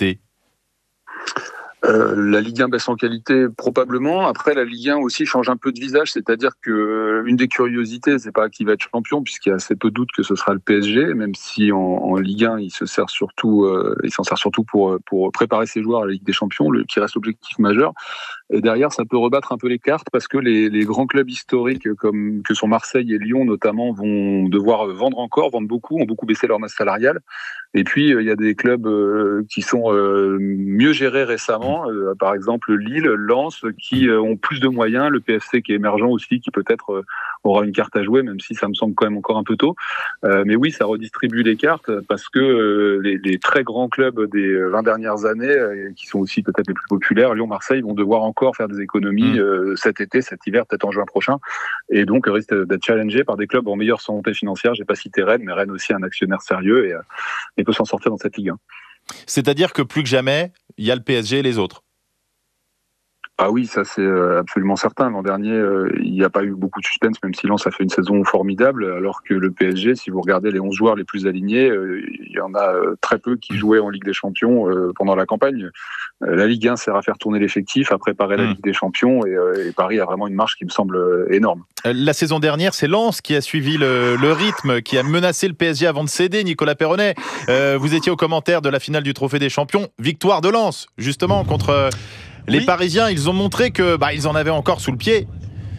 La Ligue 1 baisse en qualité probablement. Après, la Ligue 1 aussi change un peu de visage, c'est-à-dire que une des curiosités, c'est pas qui va être champion, puisqu'il y a assez peu de doute que ce sera le PSG, même si en Ligue 1 il s'en sert surtout pour préparer ses joueurs à la Ligue des Champions, qui reste l'objectif majeur. Et derrière, ça peut rebattre un peu les cartes, parce que les grands clubs historiques que sont Marseille et Lyon notamment vont devoir vendre beaucoup, ont beaucoup baissé leur masse salariale. Et puis il y a des clubs qui sont mieux gérés récemment, par exemple Lille, Lens, qui ont plus de moyens, le PFC qui est émergent aussi, qui peut-être aura une carte à jouer, même si ça me semble quand même encore un peu tôt. Mais oui, ça redistribue les cartes, parce que les très grands clubs des 20 dernières années, qui sont aussi peut-être les plus populaires, Lyon, Marseille, vont devoir encore faire des économies cet été, cet hiver, peut-être en juin prochain, et donc risque d'être challengé par des clubs en meilleure santé financière. J'ai pas cité Rennes, mais Rennes aussi un actionnaire sérieux et peut s'en sortir dans cette Ligue 1. C'est-à-dire que plus que jamais, il y a le PSG et les autres. Ah oui, ça c'est absolument certain. L'an dernier, il n'y a pas eu beaucoup de suspense, même si Lens a fait une saison formidable, alors que le PSG, si vous regardez les 11 joueurs les plus alignés, il y en a très peu qui jouaient en Ligue des Champions pendant la campagne. La Ligue 1 sert à faire tourner l'effectif, à préparer la Ligue des Champions, et Paris a vraiment une marge qui me semble énorme. La saison dernière, c'est Lens qui a suivi le rythme, qui a menacé le PSG avant de céder. Nicolas Perronnet, vous étiez au commentaire de la finale du Trophée des Champions. Victoire de Lens, justement, contre les Parisiens. Ils ont montré que ils en avaient encore sous le pied.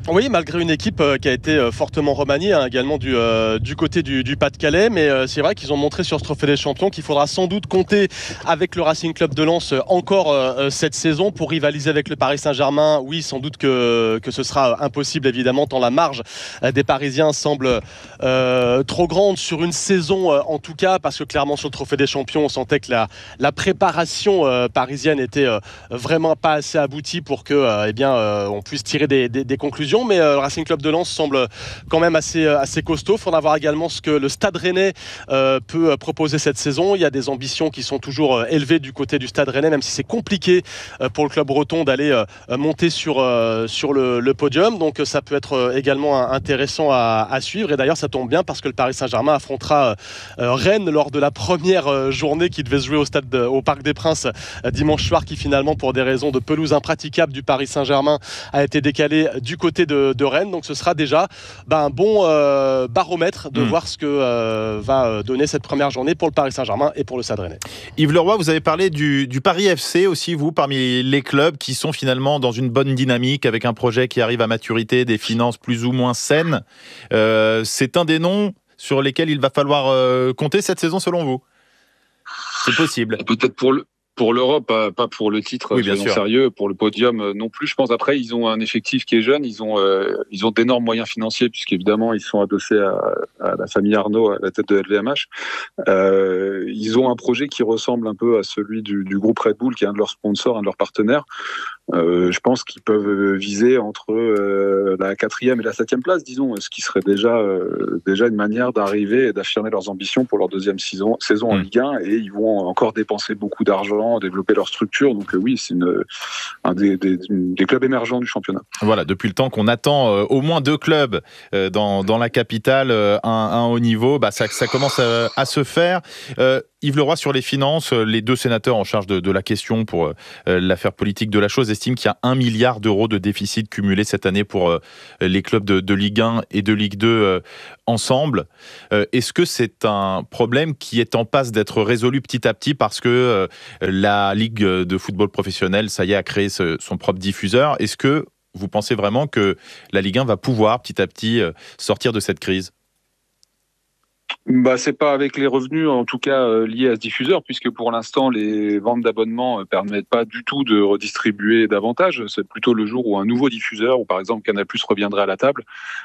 Oui, malgré une équipe qui a été fortement remaniée, également du côté du Pas-de-Calais, mais c'est vrai qu'ils ont montré sur ce Trophée des Champions qu'il faudra sans doute compter avec le Racing Club de Lens encore cette saison pour rivaliser avec le Paris Saint-Germain. Oui, sans doute que ce sera impossible évidemment, tant la marge des Parisiens semble trop grande sur une saison en tout cas, parce que clairement sur le Trophée des Champions, on sentait que la préparation parisienne était vraiment pas assez aboutie pour que on puisse tirer des conclusions. Mais le Racing Club de Lens semble quand même assez costaud. Il faudra voir également ce que le Stade Rennais peut proposer cette saison. Il y a des ambitions qui sont toujours élevées du côté du Stade Rennais, même si c'est compliqué pour le club breton d'aller monter sur le podium. Donc ça peut être également intéressant à suivre. Et d'ailleurs, ça tombe bien parce que le Paris Saint-Germain affrontera Rennes lors de la première journée qui devait se jouer au Parc des Princes dimanche soir, qui finalement, pour des raisons de pelouse impraticable du Paris Saint-Germain, a été décalé du côté de Rennes. Donc ce sera déjà un bon baromètre de voir ce que va donner cette première journée pour le Paris Saint-Germain et pour le Stade Rennais. Yves Leroy, vous avez parlé du Paris FC aussi, vous, parmi les clubs qui sont finalement dans une bonne dynamique, avec un projet qui arrive à maturité, des finances plus ou moins saines. C'est un des noms sur lesquels il va falloir compter cette saison, selon vous? C'est possible. Peut-être pour l'Europe, pas pour le titre, oui, bien sûr. Sérieux, pour le podium non plus. Je pense après, ils ont un effectif qui est jeune, ils ont d'énormes moyens financiers, puisqu'évidemment, ils sont adossés à la famille Arnaud, à la tête de LVMH. Ils ont un projet qui ressemble un peu à celui du groupe Red Bull, qui est un de leurs sponsors, un de leurs partenaires. Je pense qu'ils peuvent viser entre la 4e et la 7e place, disons, ce qui serait déjà une manière d'arriver et d'affirmer leurs ambitions pour leur deuxième saison en Ligue 1, et ils vont encore dépenser beaucoup d'argent, développer leur structure. Donc oui, c'est un des clubs émergents du championnat. Voilà, depuis le temps qu'on attend au moins 2 clubs dans la capitale, un haut niveau, ça commence à se faire. Yves Leroy, sur les finances, les 2 sénateurs en charge de la question pour l'affaire politique de la chose estiment qu'il y a 1 milliard d'euros de déficit cumulé cette année pour les clubs de Ligue 1 et de Ligue 2 ensemble. Est-ce que c'est un problème qui est en passe d'être résolu petit à petit parce que la Ligue de football professionnel, ça y est, a créé son propre diffuseur? Est-ce que vous pensez vraiment que la Ligue 1 va pouvoir petit à petit sortir de cette crise? C'est pas avec les revenus, en tout cas liés à ce diffuseur, puisque pour l'instant les ventes d'abonnements permettent pas du tout de redistribuer davantage. C'est plutôt le jour où un nouveau diffuseur, ou par exemple Canal+ reviendrait à la table,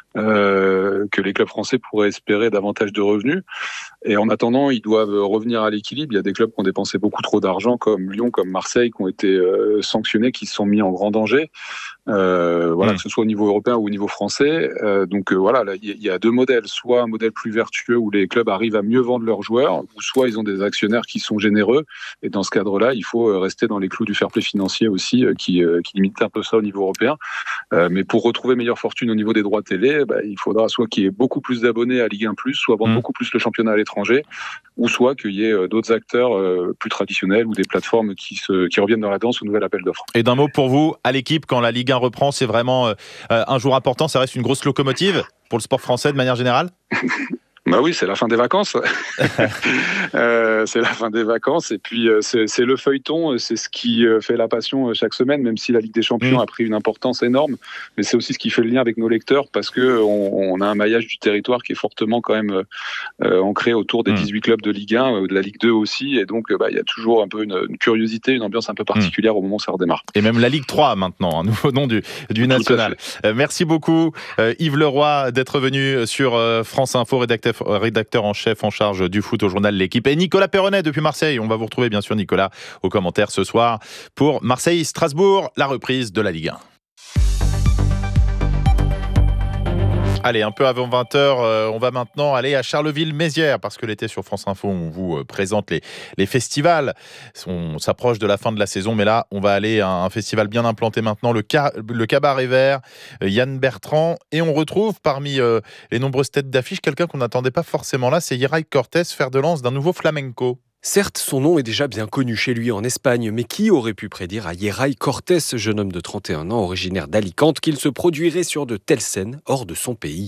que les clubs français pourraient espérer davantage de revenus. Et en attendant, ils doivent revenir à l'équilibre. Il y a des clubs qui ont dépensé beaucoup trop d'argent, comme Lyon, comme Marseille, qui ont été sanctionnés, qui se sont mis en grand danger. Que ce soit au niveau européen ou au niveau français. Là, il y a 2 modèles. Soit un modèle plus vertueux où les clubs arrivent à mieux vendre leurs joueurs, ou soit ils ont des actionnaires qui sont généreux. Et dans ce cadre-là, il faut rester dans les clous du fair play financier aussi, qui limite un peu ça au niveau européen. Mais pour retrouver meilleure fortune au niveau des droits télé, il faudra soit qu'il y ait beaucoup plus d'abonnés à Ligue 1+, soit vendre beaucoup plus le championnat à l'étranger, ou soit qu'il y ait d'autres acteurs plus traditionnels ou des plateformes qui reviennent dans la danse au nouvel appel d'offres. Et d'un mot pour vous, à l'équipe, quand la Ligue 1 reprend, c'est vraiment un jour important, ça reste une grosse locomotive pour le sport français de manière générale? Oui, c'est la fin des vacances. C'est la fin des vacances. Et puis, c'est le feuilleton. C'est ce qui fait la passion chaque semaine, même si la Ligue des Champions a pris une importance énorme. Mais c'est aussi ce qui fait le lien avec nos lecteurs, parce qu'on a un maillage du territoire qui est fortement quand même ancré autour des 18 clubs de Ligue 1, de la Ligue 2 aussi. Et donc, il y a toujours un peu une curiosité, une ambiance un peu particulière au moment où ça redémarre. Et même la Ligue 3 maintenant, un nouveau nom du national. Merci beaucoup, Yves Leroy, d'être venu sur France Info, rédacteur en chef en charge du foot au journal L'Équipe, et Nicolas Perronnet depuis Marseille. On va vous retrouver bien sûr, Nicolas, aux commentaires ce soir pour Marseille-Strasbourg, la reprise de la Ligue 1. Allez, un peu avant 20h, on va maintenant aller à Charleville-Mézières, parce que l'été sur France Info, on vous présente les festivals. On s'approche de la fin de la saison, mais là, on va aller à un festival bien implanté maintenant, le Cabaret Vert, Yann Bertrand. Et on retrouve parmi les nombreuses têtes d'affiche quelqu'un qu'on n'attendait pas forcément là, c'est Yeray Cortés, fer de lance d'un nouveau flamenco. Certes, son nom est déjà bien connu chez lui en Espagne, mais qui aurait pu prédire à Yeray Cortés, jeune homme de 31 ans, originaire d'Alicante, qu'il se produirait sur de telles scènes hors de son pays.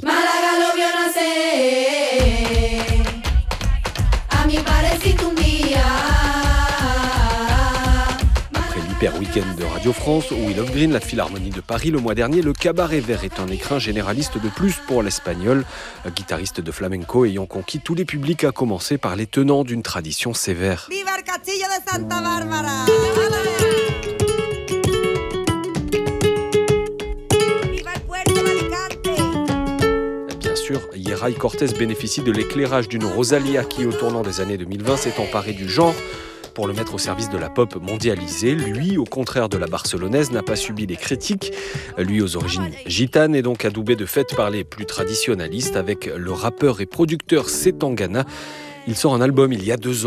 Super Week-end de Radio France, Wheel of Green, la Philharmonie de Paris le mois dernier. Le Cabaret Vert est un écrin généraliste de plus pour l'Espagnol, guitariste de flamenco ayant conquis tous les publics, à commencer par les tenants d'une tradition sévère. Viva el Castillo de Santa Bárbara! Bien sûr, Yeray Cortés bénéficie de l'éclairage d'une Rosalía qui, au tournant des années 2020, s'est emparée du genre pour le mettre au service de la pop mondialisée. Lui, au contraire de la barcelonaise, n'a pas subi les critiques. Lui, aux origines gitanes, est donc adoubé de fait par les plus traditionnalistes avec le rappeur et producteur Zetangana. Il sort un album il y a 2 ans.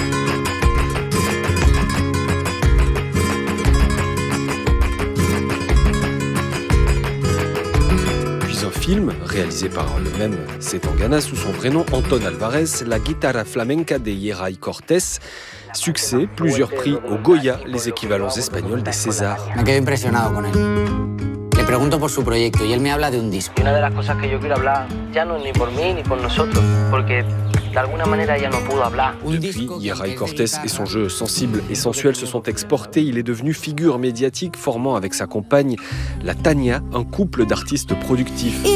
Film réalisé par le même Zetangana sous son vrai nom Anton Alvarez, La Guitarra Flamenca de Yeray Cortés. Succès, plusieurs prix au Goya, les équivalents espagnols des Césars. Me quedo impresionado con él. Le pregunto por su proyecto y él me habla de un disco. Una de las cosas que yo quiero hablar ya no es ni por mí ni por nosotros, porque de alguna manera ella no pudo hablar. Depuis, Yeray Cortés et son jeu sensible et sensuel se sont exportés. Il est devenu figure médiatique, formant avec sa compagne, la Tania, un couple d'artistes productifs.